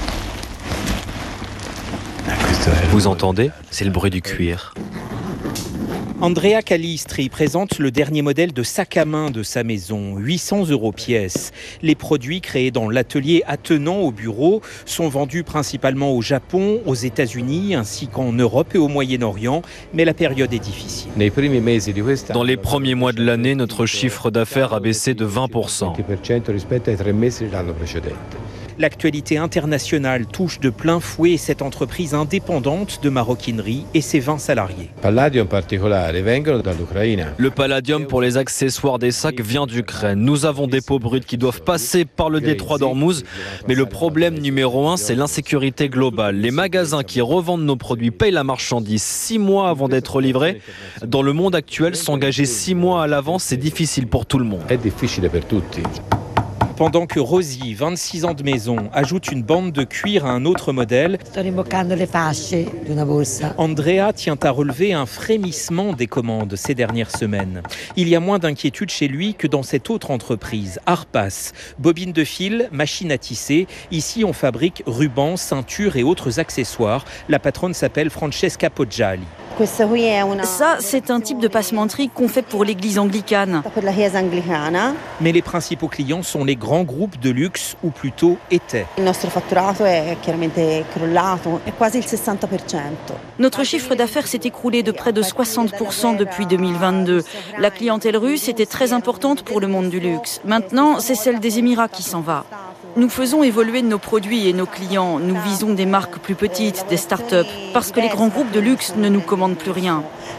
Vous entendez ? C'est le bruit du cuir. Andrea Calistri présente le dernier modèle de sac à main de sa maison, huit cents euros pièce. Les produits créés dans l'atelier attenant au bureau sont vendus principalement au Japon, aux États-Unis ainsi qu'en Europe et au Moyen-Orient, mais la période est difficile. Dans les premiers mois de l'année, notre chiffre d'affaires a baissé de vingt pour cent. L'actualité internationale touche de plein fouet cette entreprise indépendante de maroquinerie et ses vingt salariés. Le palladium pour les accessoires des sacs vient d'Ukraine. Nous avons des peaux brutes qui doivent passer par le détroit d'Ormuz, mais le problème numéro un, c'est l'insécurité globale. Les magasins qui revendent nos produits payent la marchandise six mois avant d'être livrés. Dans le monde actuel, s'engager six mois à l'avance, c'est difficile pour tout le monde. Pendant que Rosie, vingt-six ans de maison, ajoute une bande de cuir à un autre modèle, Andrea tient à relever un frémissement des commandes ces dernières semaines. Il y a moins d'inquiétude chez lui que dans cette autre entreprise, Arpas. Bobine de fil, machine à tisser. Ici, on fabrique rubans, ceintures et autres accessoires. La patronne s'appelle Francesca Poggiali. Ça, c'est un type de passementerie qu'on fait pour l'église anglicane. Mais les principaux clients sont les grands groupes de luxe, ou plutôt étaient. Notre chiffre d'affaires s'est écroulé de près de soixante pour cent depuis deux mille vingt-deux. La clientèle russe était très importante pour le monde du luxe. Maintenant, c'est celle des Émirats qui s'en va. Nous faisons évoluer nos produits et nos clients. Nous visons des marques plus petites, des start-up, parce que les grands groupes de luxe ne nous commandent plus rien.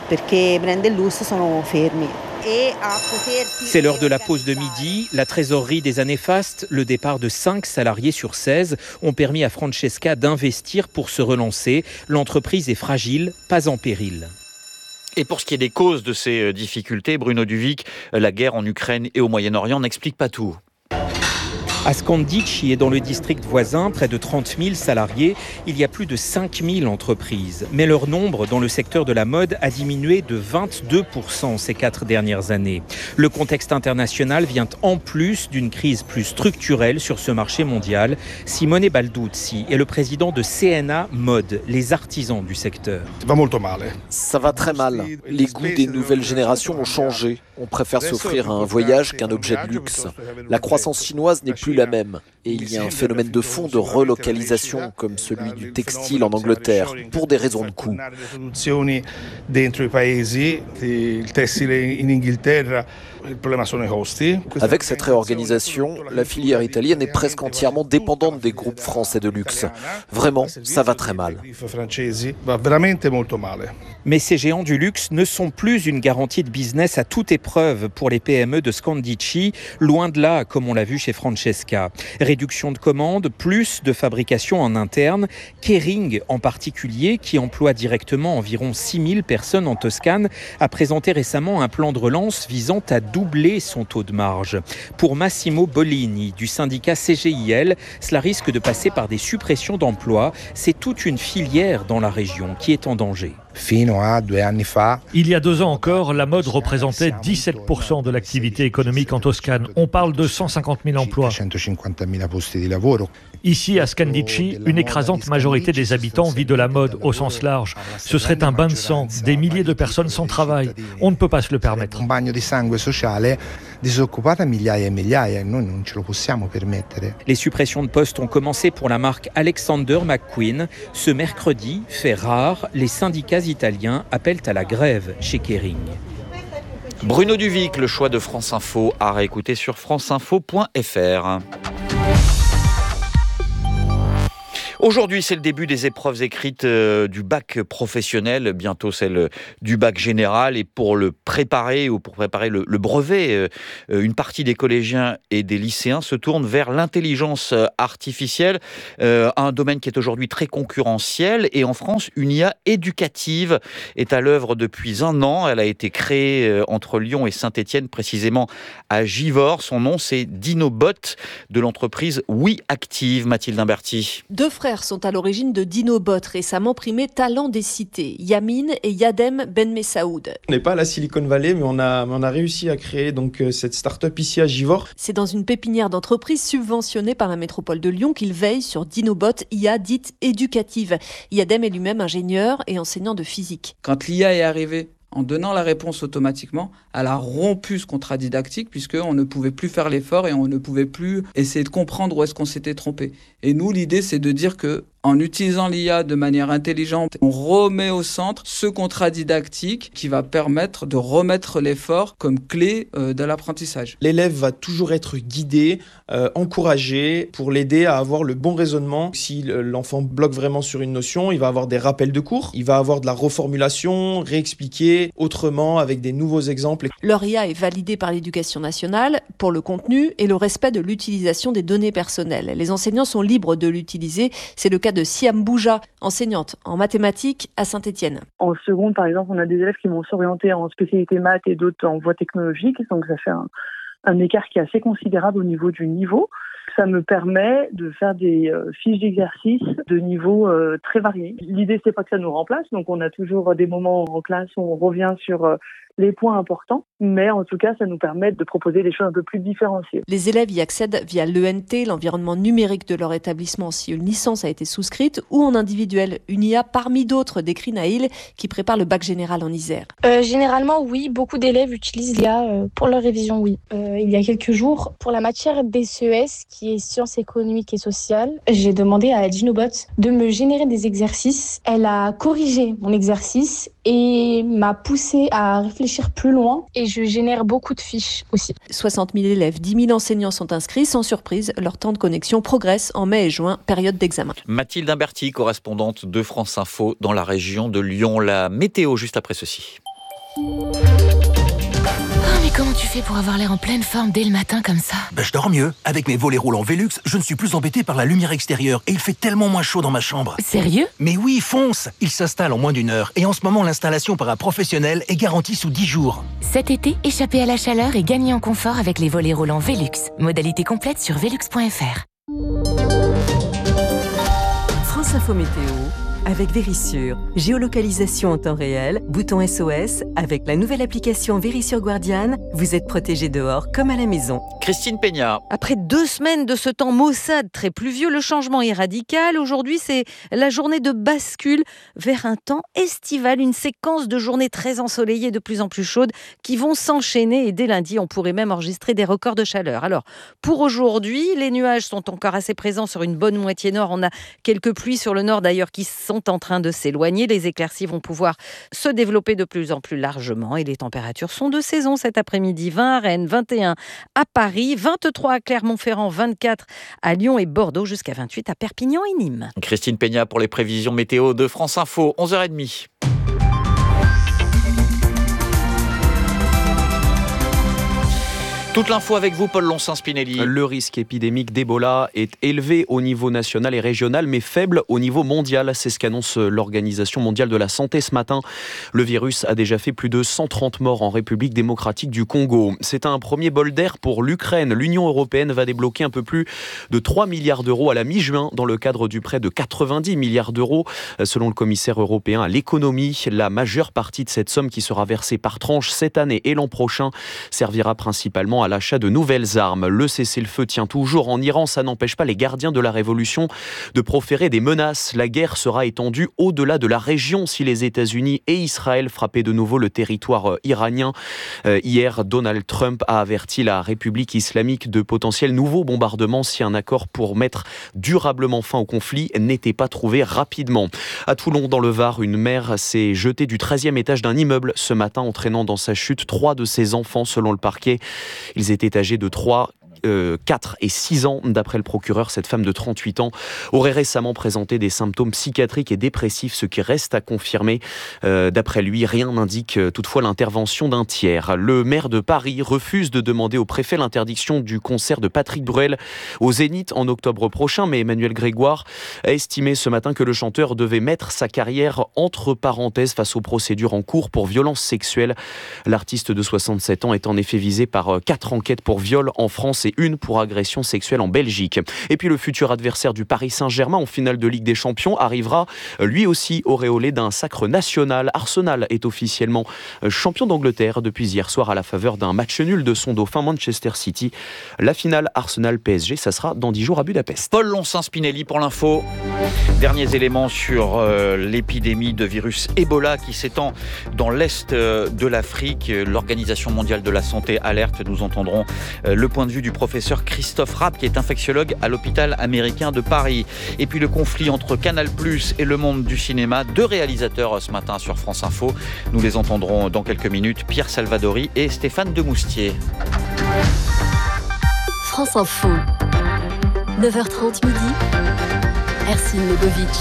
C'est l'heure de la pause de midi. La trésorerie des années fastes, le départ de cinq salariés sur seize ont permis à Francesca d'investir pour se relancer. L'entreprise est fragile, pas en péril. Et pour ce qui est des causes de ces difficultés, Bruno Duvic, la guerre en Ukraine et au Moyen-Orient n'explique pas tout. À Scandici et dans le district voisin, près de trente mille salariés, il y a plus de cinq mille entreprises. Mais leur nombre dans le secteur de la mode a diminué de vingt-deux pour cent ces quatre dernières années. Le contexte international vient en plus d'une crise plus structurelle sur ce marché mondial. Simone Balduzzi est le président de C N A Mode, les artisans du secteur. Ça va très mal. Les goûts des nouvelles générations ont changé. On préfère s'offrir un voyage qu'un objet de luxe. La croissance chinoise n'est plus la même. Et il y a un phénomène de fond de relocalisation, comme celui du textile en Angleterre, pour des raisons de coût. Avec cette réorganisation, la filière italienne est presque entièrement dépendante des groupes français de luxe. Vraiment, ça va très mal. Mais ces géants du luxe ne sont plus une garantie de business à toute épreuve pour les P M E de Scandicci, loin de là, comme on l'a vu chez Francesca. Réduction de commandes, plus de fabrication en interne. Kering, en particulier, qui emploie directement environ six mille personnes en Toscane, a présenté récemment un plan de relance visant à doubler son taux de marge. Pour Massimo Bollini, du syndicat C G I L, cela risque de passer par des suppressions d'emplois. C'est toute une filière dans la région qui est en danger. Il y a deux ans encore, la mode représentait dix-sept pour cent de l'activité économique en Toscane. On parle de cent cinquante mille emplois. Ici, à Scandicci, une écrasante majorité des habitants vit de la mode au sens large. Ce serait un bain de sang, des milliers de personnes sans travail. On ne peut pas se le permettre. Les suppressions de postes ont commencé pour la marque Alexander McQueen. Ce mercredi, fait rare, les syndicats italiens appellent à la grève chez Kering. Bruno Duvic, le choix de France Info, à réécouter sur franceinfo point f r. Aujourd'hui, c'est le début des épreuves écrites euh, du bac professionnel, bientôt celle du bac général. Et pour le préparer ou pour préparer le, le brevet, euh, une partie des collégiens et des lycéens se tourne vers l'intelligence artificielle, euh, un domaine qui est aujourd'hui très concurrentiel. Et en France, une I A éducative est à l'œuvre depuis un an. Elle a été créée euh, entre Lyon et Saint-Étienne, précisément à Givors. Son nom, c'est Dinobot, de l'entreprise WeActive. Mathilde Imberti. Deux frères sont à l'origine de Dinobot, récemment primé Talent des cités, Yamin et Yadem Ben Messaoud. On n'est pas à la Silicon Valley, mais on a, on a réussi à créer donc, cette start-up ici à Givors. C'est dans une pépinière d'entreprise subventionnée par la métropole de Lyon qu'il veille sur Dinobot, I A dite éducative. Yadem est lui-même ingénieur et enseignant de physique. Quand l'I A est arrivée, en donnant la réponse automatiquement, elle a rompu ce contrat didactique puisqu'on ne pouvait plus faire l'effort et on ne pouvait plus essayer de comprendre où est-ce qu'on s'était trompé. Et nous, l'idée, c'est de dire que en utilisant l'I A de manière intelligente, on remet au centre ce contrat didactique qui va permettre de remettre l'effort comme clé euh, de l'apprentissage. L'élève va toujours être guidé, euh, encouragé pour l'aider à avoir le bon raisonnement. Si l'enfant bloque vraiment sur une notion, il va avoir des rappels de cours, il va avoir de la reformulation, réexpliquer autrement avec des nouveaux exemples. Leur I A est validée par l'Éducation nationale pour le contenu et le respect de l'utilisation des données personnelles. Les enseignants sont libres de l'utiliser. C'est le cas de Siam Bouja, enseignante en mathématiques à Saint-Étienne. En seconde, par exemple, on a des élèves qui vont s'orienter en spécialité maths et d'autres en voie technologique. Donc ça fait un, un écart qui est assez considérable au niveau du niveau. Ça me permet de faire des euh, fiches d'exercice de niveau euh, très variés. L'idée, c'est pas que ça nous remplace. Donc on a toujours des moments en classe où on revient sur euh, les points importants, mais en tout cas, ça nous permet de proposer des choses un peu plus différenciées. Les élèves y accèdent via l'E N T, l'environnement numérique de leur établissement, si une licence a été souscrite, ou en individuel. Une I A parmi d'autres, décrit Naïl, qui prépare le bac général en Isère. Euh, généralement, oui, beaucoup d'élèves utilisent l'I A euh, pour leur révision, oui. Euh, il y a quelques jours, pour la matière D C E S, qui est sciences économiques et sociales, j'ai demandé à Dinobot de me générer des exercices. Elle a corrigé mon exercice et m'a poussé à réfléchir plus loin, et je génère beaucoup de fiches aussi. soixante mille élèves, dix mille enseignants sont inscrits. Sans surprise, leur temps de connexion progresse en mai et juin, période d'examen. Mathilde Imberti, correspondante de France Info dans la région de Lyon. La météo juste après ceci. Oh, mais comment tu fais pour avoir l'air en pleine forme dès le matin comme ça? Ben, je dors mieux. Avec mes volets roulants Velux, je ne suis plus embêté par la lumière extérieure et il fait tellement moins chaud dans ma chambre. Sérieux? Mais oui, fonce! Il s'installe en moins d'une heure et en ce moment, l'installation par un professionnel est garantie sous dix jours. Cet été, échappez à la chaleur et gagnez en confort avec les volets roulants Velux. Modalité complète sur velux point f r. France Info Météo, avec Vérissure. Géolocalisation en temps réel, bouton S O S, avec la nouvelle application Vérissure Guardian, vous êtes protégé dehors comme à la maison. Christine Peña. Après deux semaines de ce temps maussade très pluvieux, le changement est radical. Aujourd'hui, c'est la journée de bascule vers un temps estival, une séquence de journées très ensoleillées, de plus en plus chaudes, qui vont s'enchaîner. Et dès lundi, on pourrait même enregistrer des records de chaleur. Alors, pour aujourd'hui, les nuages sont encore assez présents sur une bonne moitié nord. On a quelques pluies sur le nord d'ailleurs qui sont en train de s'éloigner. Les éclaircies vont pouvoir se développer de plus en plus largement. Et les températures sont de saison cet après-midi. vingt à Rennes, vingt et un à Paris, vingt-trois à Clermont-Ferrand, vingt-quatre à Lyon et Bordeaux, jusqu'à vingt-huit à Perpignan et Nîmes. Christine Peña pour les prévisions météo de France Info, onze heures trente. Toute l'info avec vous, Paul Lonsin-Spinelli. Le risque épidémique d'Ebola est élevé au niveau national et régional, mais faible au niveau mondial. C'est ce qu'annonce l'Organisation mondiale de la santé ce matin. Le virus a déjà fait plus de cent trente morts en République démocratique du Congo. C'est un premier bol d'air pour l'Ukraine. L'Union européenne va débloquer un peu plus de trois milliards d'euros à la mi-juin dans le cadre du prêt de quatre-vingt-dix milliards d'euros. Selon le commissaire européen à l'économie, la majeure partie de cette somme qui sera versée par tranche cette année et l'an prochain servira principalement à à l'achat de nouvelles armes. Le cessez-le-feu tient toujours en Iran. Ça n'empêche pas les gardiens de la révolution de proférer des menaces. La guerre sera étendue au-delà de la région si les États-Unis et Israël frappaient de nouveau le territoire iranien. Euh, hier, Donald Trump a averti la République islamique de potentiels nouveaux bombardements si un accord pour mettre durablement fin au conflit n'était pas trouvé rapidement. À Toulon, dans le Var, une mère s'est jetée du treizième étage d'un immeuble ce matin, entraînant dans sa chute trois de ses enfants, selon le parquet. Ils étaient âgés de trois, quatre et six ans. D'après le procureur, cette femme de trente-huit ans aurait récemment présenté des symptômes psychiatriques et dépressifs, ce qui reste à confirmer. Euh, d'après lui, rien n'indique toutefois l'intervention d'un tiers. Le maire de Paris refuse de demander au préfet l'interdiction du concert de Patrick Bruel au Zénith en octobre prochain, mais Emmanuel Grégoire a estimé ce matin que le chanteur devait mettre sa carrière entre parenthèses face aux procédures en cours pour violences sexuelles. L'artiste de soixante-sept ans est en effet visé par quatre enquêtes pour viol en France et une pour agression sexuelle en Belgique. Et puis le futur adversaire du Paris Saint-Germain en finale de Ligue des Champions arrivera lui aussi auréolé d'un sacre national. Arsenal est officiellement champion d'Angleterre depuis hier soir à la faveur d'un match nul de son dauphin Manchester City. La finale Arsenal-P S G, ça sera dans dix jours à Budapest. Paul Lonsin-Spinelli pour l'info. Derniers éléments sur euh, l'épidémie de virus Ebola qui s'étend dans l'est euh, de l'Afrique. L'Organisation mondiale de la santé alerte. Nous entendrons euh, le point de vue du professeur Christophe Rapp, qui est infectiologue à l'hôpital américain de Paris. Et puis le conflit entre Canal plus et le monde du cinéma. Deux réalisateurs ce matin sur France Info. Nous les entendrons dans quelques minutes. Pierre Salvadori et Stéphane Demoustier. France Info. neuf heures trente midi. Ercine Legovic.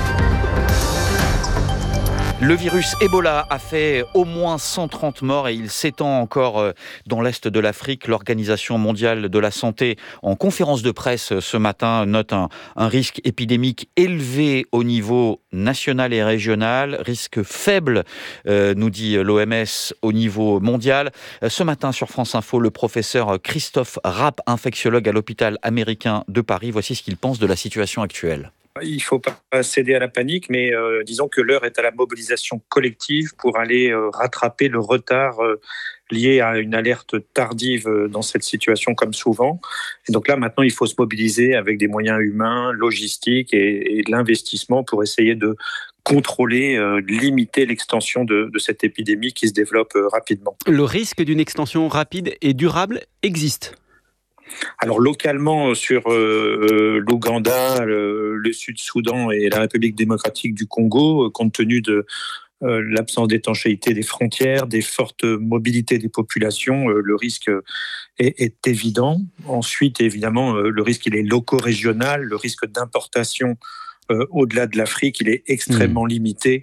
Le virus Ebola a fait au moins cent trente morts et il s'étend encore dans l'est de l'Afrique. L'Organisation mondiale de la santé, en conférence de presse ce matin, note un, un risque épidémique élevé au niveau national et régional, risque faible, euh, nous dit l'O M S, au niveau mondial. Ce matin sur France Info, le professeur Christophe Rapp, infectiologue à l'hôpital américain de Paris, voici ce qu'il pense de la situation actuelle. Il ne faut pas céder à la panique, mais euh, disons que l'heure est à la mobilisation collective pour aller euh, rattraper le retard euh, lié à une alerte tardive dans cette situation comme souvent. Et donc là, maintenant, il faut se mobiliser avec des moyens humains, logistiques et, et de l'investissement pour essayer de contrôler, euh, limiter l'extension de, de cette épidémie qui se développe euh, rapidement. Le risque d'une extension rapide et durable existe ? Alors localement, sur euh, l'Ouganda, le, le Sud-Soudan et la République démocratique du Congo, compte tenu de euh, l'absence d'étanchéité des frontières, des fortes mobilités des populations, euh, le risque est, est évident. Ensuite, évidemment, euh, le risque il est loco-régional, le risque d'importation euh, au-delà de l'Afrique, il est extrêmement mmh. limité.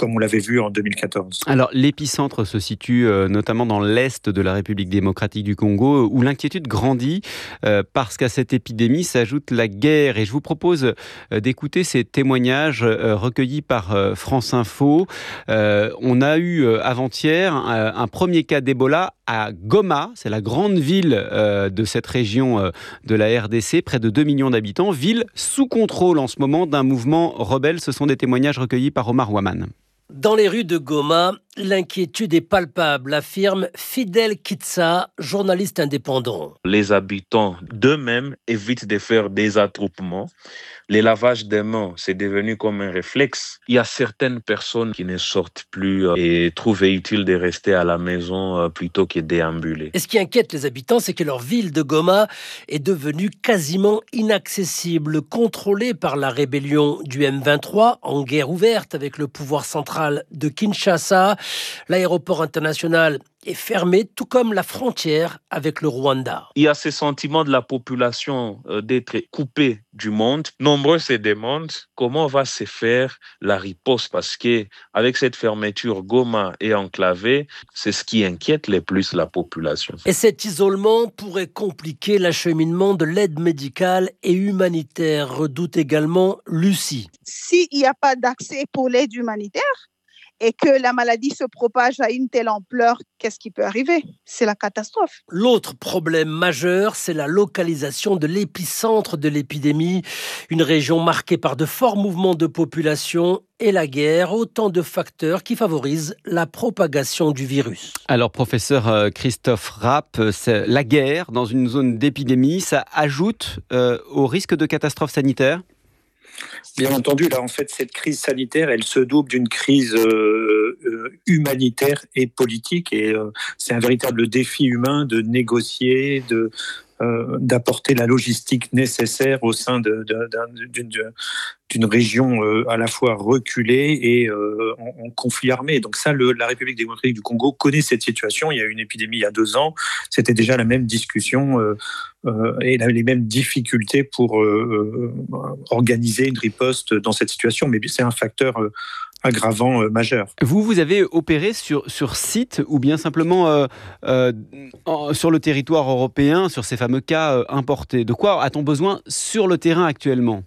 comme on l'avait vu en deux mille quatorze. Alors, l'épicentre se situe euh, notamment dans l'est de la République démocratique du Congo, où l'inquiétude grandit euh, parce qu'à cette épidémie s'ajoute la guerre. Et je vous propose euh, d'écouter ces témoignages euh, recueillis par euh, France Info. Euh, on a eu euh, avant-hier euh, un premier cas d'Ebola à Goma, c'est la grande ville euh, de cette région euh, de la R D C, près de deux millions d'habitants, ville sous contrôle en ce moment d'un mouvement rebelle. Ce sont des témoignages recueillis par Omar Waman. Dans les rues de Goma, l'inquiétude est palpable, affirme Fidel Kitsa, journaliste indépendant. Les habitants d'eux-mêmes évitent de faire des attroupements. Les lavages des mains, c'est devenu comme un réflexe. Il y a certaines personnes qui ne sortent plus et trouvent utile de rester à la maison plutôt que de déambuler. Et ce qui inquiète les habitants, c'est que leur ville de Goma est devenue quasiment inaccessible, contrôlée par la rébellion du M vingt-trois, en guerre ouverte avec le pouvoir central de Kinshasa. L'aéroport international est fermé, tout comme la frontière avec le Rwanda. Il y a ce sentiment de la population euh, d'être coupée du monde. Nombreux se demandent comment va se faire la riposte, parce que avec cette fermeture, Goma est enclavée. C'est ce qui inquiète le plus la population. Et cet isolement pourrait compliquer l'acheminement de l'aide médicale et humanitaire, redoute également Lucie. S'il n'y a pas d'accès pour l'aide humanitaire, et que la maladie se propage à une telle ampleur, qu'est-ce qui peut arriver? C'est la catastrophe. L'autre problème majeur, c'est la localisation de l'épicentre de l'épidémie, une région marquée par de forts mouvements de population et la guerre, autant de facteurs qui favorisent la propagation du virus. Alors, professeur Christophe Rapp, c'est la guerre dans une zone d'épidémie, ça ajoute euh, au risque de catastrophe sanitaire ? Bien entendu, là, en fait, cette crise sanitaire, elle se double d'une crise euh, euh, humanitaire et politique. Et euh, c'est un véritable défi humain de négocier, de, euh, d'apporter la logistique nécessaire au sein de, de, de, d'une, d'une région euh, à la fois reculée et euh, en, en conflit armé. Donc ça, le, la République démocratique du Congo connaît cette situation. Il y a eu une épidémie il y a deux ans. C'était déjà la même discussion euh, euh, et les mêmes difficultés pour euh, euh, organiser une riposte dans cette situation. Mais c'est un facteur euh, aggravant euh, majeur. Vous, vous avez opéré sur, sur site ou bien simplement euh, euh, en, sur le territoire européen, sur ces fameux cas euh, importés? De quoi a-t-on besoin sur le terrain actuellement?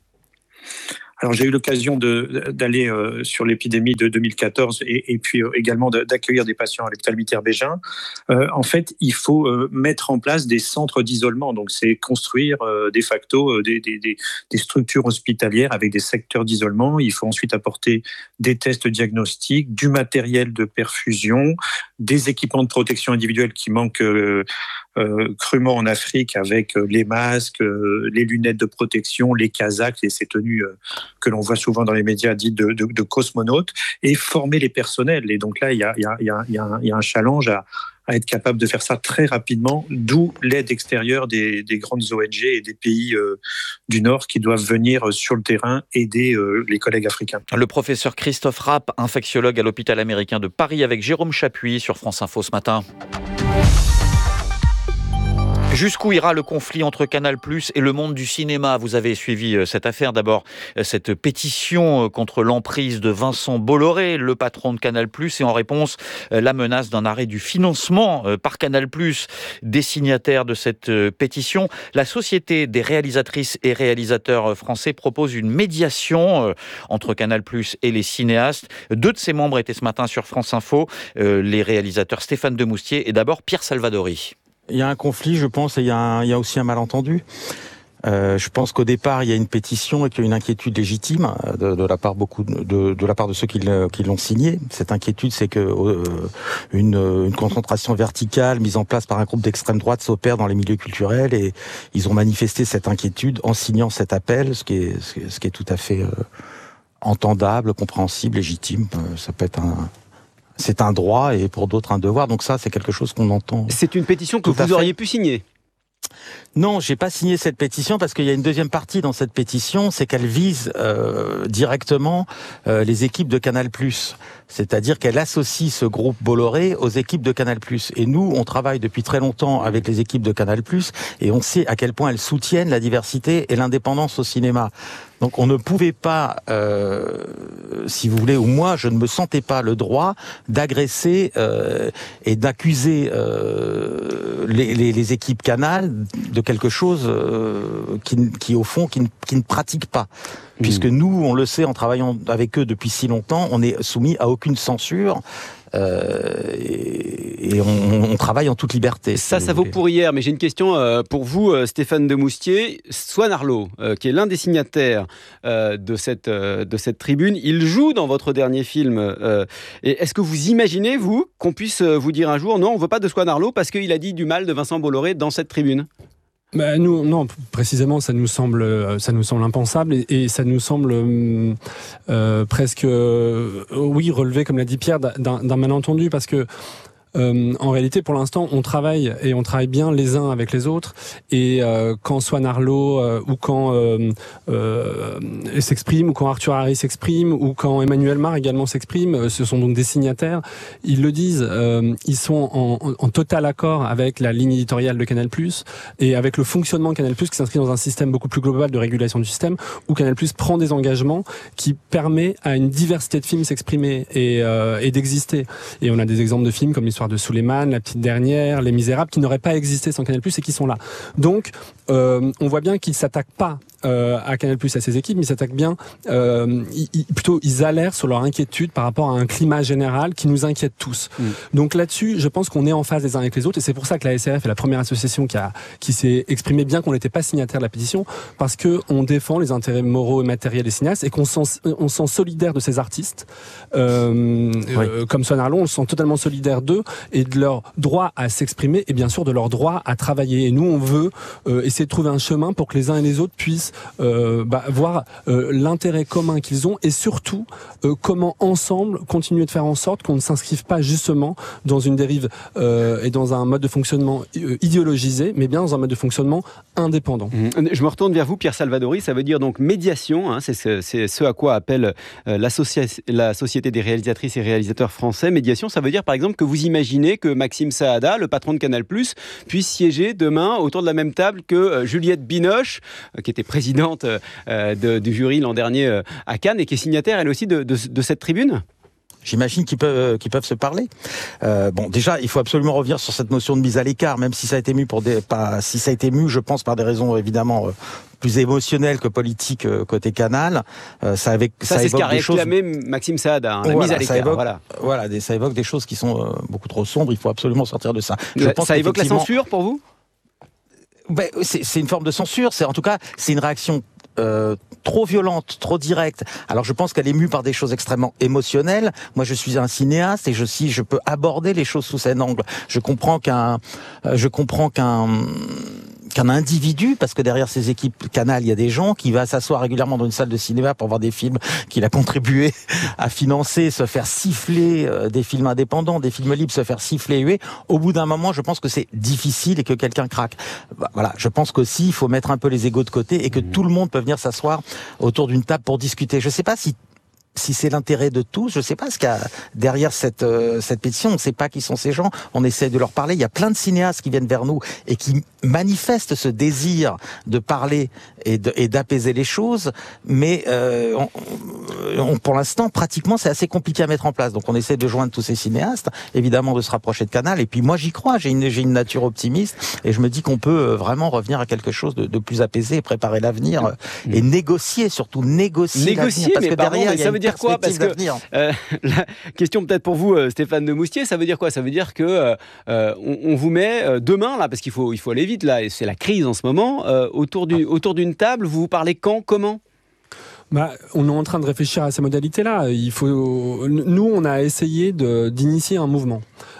Alors j'ai eu l'occasion de, d'aller euh, sur l'épidémie de deux mille quatorze et, et puis euh, également de, d'accueillir des patients avec Talmiter-Bégin. Euh, en fait, il faut euh, mettre en place des centres d'isolement. Donc c'est construire euh, de facto euh, des, des, des, des structures hospitalières avec des secteurs d'isolement. Il faut ensuite apporter des tests diagnostiques, du matériel de perfusion, des équipements de protection individuelle qui manquent euh, Euh, crûment en Afrique, avec euh, les masques, euh, les lunettes de protection, les casaques et ces tenues euh, que l'on voit souvent dans les médias dites de, de, de cosmonautes, et former les personnels. Et donc là, il y a, il y a, il y a, il y a, un, il y a un challenge à, à être capable de faire ça très rapidement, d'où l'aide extérieure des, des grandes O N G et des pays euh, du Nord qui doivent venir sur le terrain aider euh, les collègues africains. Le professeur Christophe Rapp, infectiologue à l'hôpital américain de Paris, avec Jérôme Chapuis sur France Info ce matin. Jusqu'où ira le conflit entre Canal+ et le monde du cinéma? Vous avez suivi cette affaire, d'abord cette pétition contre l'emprise de Vincent Bolloré, le patron de Canal+, et en réponse, la menace d'un arrêt du financement par Canal+. Des signataires de cette pétition, la Société des réalisatrices et réalisateurs français propose une médiation entre Canal+ et les cinéastes. Deux de ses membres étaient ce matin sur France Info, les réalisateurs Stéphane Demoustier et d'abord Pierre Salvadori. Il y a un conflit, je pense, et il y a, un, il y a aussi un malentendu. Euh, je pense qu'au départ, il y a une pétition et qu'il y a une inquiétude légitime de, de la part beaucoup de, de la part de ceux qui, qui l'ont signée. Cette inquiétude, c'est que euh, une, une concentration verticale mise en place par un groupe d'extrême droite s'opère dans les milieux culturels, et ils ont manifesté cette inquiétude en signant cet appel, ce qui est, ce qui est tout à fait euh, entendable, compréhensible, légitime. Euh, ça peut être un C'est un droit et pour d'autres un devoir. Donc ça, c'est quelque chose qu'on entend. C'est une pétition que vous auriez pu signer? Non, j'ai pas signé cette pétition parce qu'il y a une deuxième partie dans cette pétition, c'est qu'elle vise euh, directement euh, les équipes de Canal+. C'est-à-dire qu'elle associe ce groupe Bolloré aux équipes de Canal+. Et nous, on travaille depuis très longtemps avec les équipes de Canal+, et on sait à quel point elles soutiennent la diversité et l'indépendance au cinéma. Donc on ne pouvait pas, euh, si vous voulez, ou moi, je ne me sentais pas le droit d'agresser euh, et d'accuser euh, les, les, les équipes Canal de quelque chose euh, qui, qui, au fond, qui ne, qui ne pratiquent pas. Puisque nous, on le sait, en travaillant avec eux depuis si longtemps, on est soumis à aucune censure. Euh, et, et on, on travaille en toute liberté. Ça, ça vaut pour hier, mais j'ai une question euh, pour vous, euh, Stéphane Demoustier. Swan Arlo, euh, qui est l'un des signataires euh, de, cette, euh, de cette tribune, il joue dans votre dernier film. Euh, et est-ce que vous imaginez, vous, qu'on puisse vous dire un jour, non, on ne veut pas de Swan Arlo parce qu'il a dit du mal de Vincent Bolloré dans cette tribune ? Bah, nous, non, précisément, ça nous semble, ça nous semble impensable et, et ça nous semble euh, presque, euh, oui, relevé, comme l'a dit Pierre, d'un, d'un malentendu, parce que Euh, en réalité, pour l'instant, on travaille et on travaille bien les uns avec les autres. Et euh, quand Swan Arlo euh, ou quand euh, euh, s'exprime, ou quand Arthur Harry s'exprime, ou quand Emmanuel Mar également s'exprime, euh, ce sont donc des signataires. Ils le disent, euh, ils sont en, en, en total accord avec la ligne éditoriale de Canal+, et avec le fonctionnement de Canal+, qui s'inscrit dans un système beaucoup plus global de régulation du système, où Canal+ prend des engagements qui permet à une diversité de films s'exprimer et, euh, et d'exister. Et on a des exemples de films comme l'histoire de Souleymane, La Petite Dernière, Les Misérables, qui n'auraient pas existé sans Canal+, et qui sont là. Donc, euh, on voit bien qu'ils ne s'attaquent pas euh, à Canal+, à ses équipes, mais ils s'attaquent bien, euh, ils, plutôt ils alertent sur leur inquiétude par rapport à un climat général qui nous inquiète tous. Mmh. Donc là-dessus, je pense qu'on est en phase les uns avec les autres, et c'est pour ça que la S R F est la première association qui, a, qui s'est exprimée, bien qu'on n'était pas signataire de la pétition, parce qu'on défend les intérêts moraux et matériels des cinéastes, et qu'on se sent, on se sent solidaire de ces artistes. Euh, oui. euh, comme Swan Arlo, on se sent totalement solidaire d'eux, et de leur droit à s'exprimer, et bien sûr de leur droit à travailler. Et nous, on veut euh, essayer de trouver un chemin pour que les uns et les autres puissent euh, bah, voir euh, l'intérêt commun qu'ils ont, et surtout euh, comment ensemble continuer de faire en sorte qu'on ne s'inscrive pas justement dans une dérive euh, et dans un mode de fonctionnement idéologisé, mais bien dans un mode de fonctionnement indépendant. Mmh. Je me retourne vers vous, Pierre Salvadori. Ça veut dire donc médiation, hein, c'est, ce, c'est ce à quoi appelle euh, la, socia- la Société des réalisatrices et réalisateurs français. Médiation, ça veut dire par exemple que vous imaginez que Maxime Saada, le patron de Canal+, puisse siéger demain autour de la même table que euh, Juliette Binoche, euh, qui était présidente euh, de, du jury l'an dernier euh, à Cannes et qui est signataire elle aussi de, de, de cette tribune. J'imagine qu'ils peuvent, qu'ils peuvent se parler. Euh, bon, déjà, il faut absolument revenir sur cette notion de mise à l'écart, même si ça a été mu pour des, pas, si ça a été mu, je pense, par des raisons évidemment euh, plus émotionnelles que politiques euh, côté Canal. Euh, ça, avec, ça, ça c'est ce qu'a réclamé choses... Maxime Saada, hein, la voilà, mise à l'écart. Évoque, voilà, voilà des, ça évoque des choses qui sont euh, beaucoup trop sombres. Il faut absolument sortir de ça. Je la, pense ça évoque la censure pour vous ? Ben, c'est, c'est une forme de censure. C'est en tout cas, c'est une réaction. Euh, trop violente, trop directe. Alors je pense qu'elle est mue par des choses extrêmement émotionnelles. Moi je suis un cinéaste et je si je peux aborder les choses sous cet angle. Je comprends qu'un euh, je comprends qu'un qu'un individu, parce que derrière ces équipes Canal, il y a des gens qui vont s'asseoir régulièrement dans une salle de cinéma pour voir des films qu'il a contribué à financer, se faire siffler euh, des films indépendants, des films libres, se faire siffler, huer. Au bout d'un moment, je pense que c'est difficile et que quelqu'un craque. Bah, voilà, je pense qu'aussi, il faut mettre un peu les égos de côté et que mmh. tout le monde peut venir s'asseoir autour d'une table pour discuter. Je sais pas si si c'est l'intérêt de tous, je ne sais pas ce qu'il y a derrière cette, euh, cette pétition, on ne sait pas qui sont ces gens, on essaie de leur parler, il y a plein de cinéastes qui viennent vers nous et qui manifestent ce désir de parler et, de, et d'apaiser les choses, mais euh, on, on, pour l'instant, pratiquement, c'est assez compliqué à mettre en place, donc on essaie de joindre tous ces cinéastes, évidemment de se rapprocher de Canal, et puis moi j'y crois, j'ai une, j'ai une nature optimiste, et je me dis qu'on peut vraiment revenir à quelque chose de, de plus apaisé, préparer l'avenir, mmh. et négocier, surtout négocier, négocier parce mais que derrière, il y a une dire quoi ? Parce que euh, la question peut-être pour vous, euh, Stéphane Demoustier, ça veut dire quoi ? Ça veut dire que euh, on, on vous met euh, demain là, parce qu'il faut il faut aller vite là, et c'est la crise en ce moment, euh, autour du autour d'une table. Vous vous parlez quand, comment ? Bah, on est en train de réfléchir à ces modalités-là. Il faut, nous, on a essayé de, d'initier un mouvement.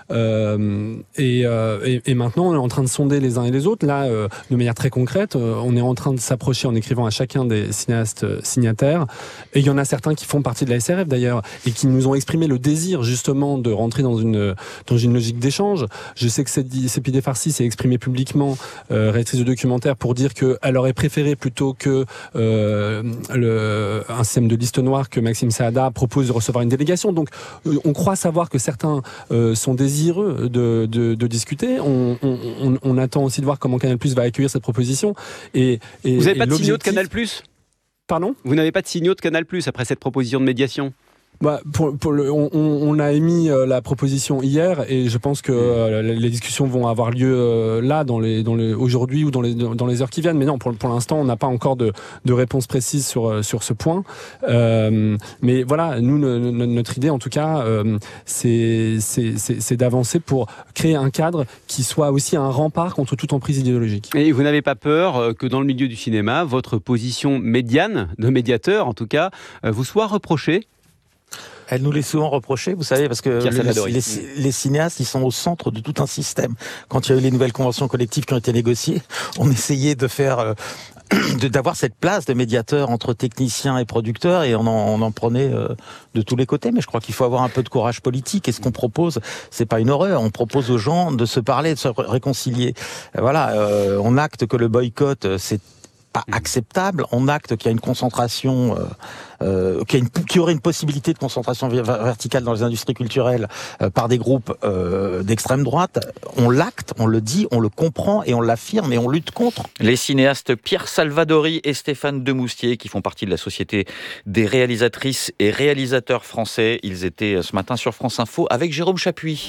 Euh, et, euh, et, et maintenant, on est en train de sonder les uns et les autres. Là, euh, de manière très concrète, euh, on est en train de s'approcher en écrivant à chacun des cinéastes euh, signataires. Et il y en a certains qui font partie de la S R F d'ailleurs, et qui nous ont exprimé le désir justement de rentrer dans une dans une logique d'échange. Je sais que Sépidé Farsi s'est exprimée publiquement, euh, réalisatrice de documentaire, pour dire qu'elle aurait préféré plutôt que euh, le, un système de liste noire que Maxime Saada propose de recevoir une délégation. Donc, euh, on croit savoir que certains euh, sont désireux De, de, de discuter. On, on, on attend aussi de voir comment Canal+ va accueillir cette proposition. Et, et, Vous n'avez pas et de signaux de Canal+? Pardon ? Vous n'avez pas de signaux de Canal+ après cette proposition de médiation ? Bah, pour, pour le, on, on a émis euh, la proposition hier et je pense que euh, les discussions vont avoir lieu euh, là, dans les, dans les, aujourd'hui ou dans les, dans les heures qui viennent. Mais non, pour, pour l'instant, on n'a pas encore de, de réponse précise sur, sur ce point. Euh, mais voilà, nous, no, no, notre idée, en tout cas, euh, c'est, c'est, c'est, c'est d'avancer pour créer un cadre qui soit aussi un rempart contre toute emprise idéologique. Et vous n'avez pas peur que dans le milieu du cinéma, votre position médiane, de médiateur en tout cas, vous soit reprochée ? Elle nous l'est souvent reprochée, vous savez, parce que les, les, les cinéastes, ils sont au centre de tout un système. Quand il y a eu les nouvelles conventions collectives qui ont été négociées, on essayait de faire, euh, de, d'avoir cette place de médiateur entre techniciens et producteurs, et on en, on en prenait euh, de tous les côtés. Mais je crois qu'il faut avoir un peu de courage politique. Et ce qu'on propose, c'est pas une horreur. On propose aux gens de se parler, de se réconcilier. Voilà, euh, on acte que le boycott, c'est pas acceptable. On acte qu'il y a une concentration, euh, euh, qu'il y, a une, qu'il y aurait une possibilité de concentration verticale dans les industries culturelles euh, par des groupes euh, d'extrême droite. On l'acte, on le dit, on le comprend et on l'affirme et on lutte contre. Les cinéastes Pierre Salvadori et Stéphane Demoustier, qui font partie de la Société des réalisatrices et réalisateurs français, ils étaient ce matin sur France Info avec Jérôme Chapuis.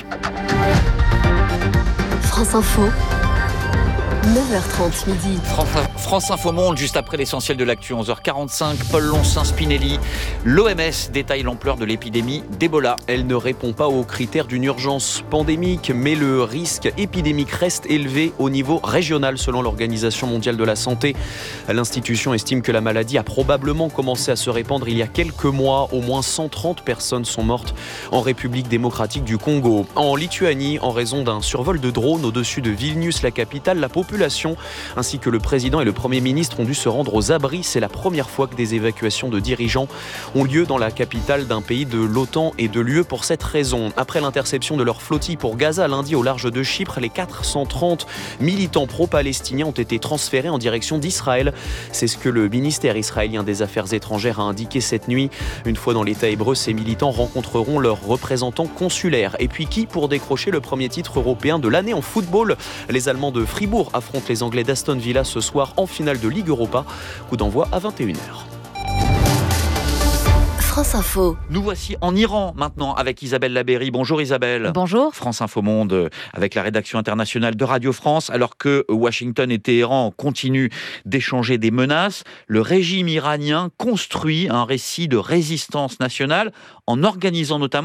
France Info. neuf heures trente midi. France, France Info Monde, juste après l'essentiel de l'actu, onze heures quarante-cinq. Paul Loncin-Spinelli. L'O M S détaille l'ampleur de l'épidémie d'Ebola. Elle ne répond pas aux critères d'une urgence pandémique, mais le risque épidémique reste élevé au niveau régional, selon l'Organisation mondiale de la santé. L'institution estime que la maladie a probablement commencé à se répandre il y a quelques mois. Au moins cent trente personnes sont mortes en République démocratique du Congo. En Lituanie, en raison d'un survol de drone au-dessus de Vilnius, la capitale, la population ainsi que le président et le premier ministre ont dû se rendre aux abris. C'est la première fois que des évacuations de dirigeants ont lieu dans la capitale d'un pays de l'OTAN et de l'U E pour cette raison. Après l'interception de leur flottille pour Gaza lundi au large de Chypre, les quatre cent trente militants pro-palestiniens ont été transférés en direction d'Israël. C'est ce que le ministère israélien des Affaires étrangères a indiqué cette nuit. Une fois dans l'État hébreu, ces militants rencontreront leurs représentants consulaires. Et puis qui pour décrocher le premier titre européen de l'année en football ? Les Allemands de Fribourg affrontent les Anglais d'Aston Villa ce soir en finale de Ligue Europa. Coup d'envoi à vingt et une heures. France Info. Nous voici en Iran maintenant avec Isabelle Labéry. Bonjour Isabelle. Bonjour. France Info Monde avec la rédaction internationale de Radio France. Alors que Washington et Téhéran continuent d'échanger des menaces, le régime iranien construit un récit de résistance nationale en organisant notamment